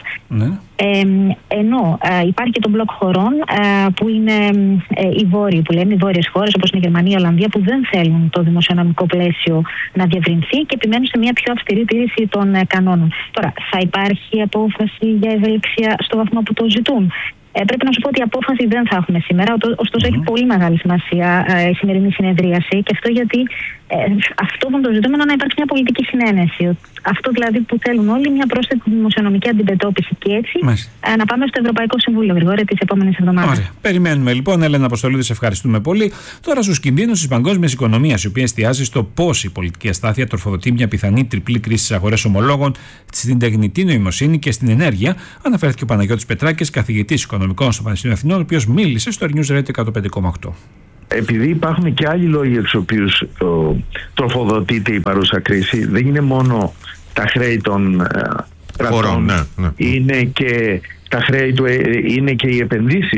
Ενώ υπάρχει και το μπλοκ χωρών που είναι οι βόρειοι, που λέμε οι βόρειες χώρες όπως είναι η Γερμανία, η Ολλανδία, που δεν θέλουν το δημοσιονομικό πλαίσιο να διευρυνθεί και επιμένουν σε μια πιο αυστηρή τήρηση των κανόνων. Τώρα, θα υπάρχει απόφαση για ευελιξία στο βαθμό που το ζητούν? Πρέπει να σου πω ότι η απόφαση δεν θα έχουμε σήμερα, ωστόσο έχει πολύ μεγάλη σημασία η σημερινή συνεδρίαση, και αυτό γιατί αυτό που είναι το ζητούμενο να υπάρχει μια πολιτική συνένεση. Αυτό δηλαδή που θέλουν όλοι, μια πρόσθετη δημοσιονομική αντιμετώπιση. Και έτσι να πάμε στο Ευρωπαϊκό Συμβούλιο, Γρηγόρη, τις επόμενες εβδομάδες. Ωραία. Περιμένουμε λοιπόν. Έλενα Αποστολίδη, σε ευχαριστούμε πολύ. Τώρα στους κινδύνους της παγκόσμιας οικονομίας, η οποία εστιάζει στο πώς η πολιτική αστάθεια τροφοδοτεί μια πιθανή τριπλή κρίση στις αγορές ομολόγων, στην τεχνητή νοημοσύνη και στην ενέργεια, αναφέρθηκε ο Παναγιώτης Πετράκης, καθηγητής οικονομικών στο Πανεπιστήμιο Αθηνών, ο οποίος μίλησε στο News Radio 105,8. Επειδή υπάρχουν και άλλοι λόγοι για τους οποίους τροφοδοτείται η παρούσα κρίση, δεν είναι μόνο τα χρέη των κρατών, είναι και τα χρέη είναι και οι επενδύσεις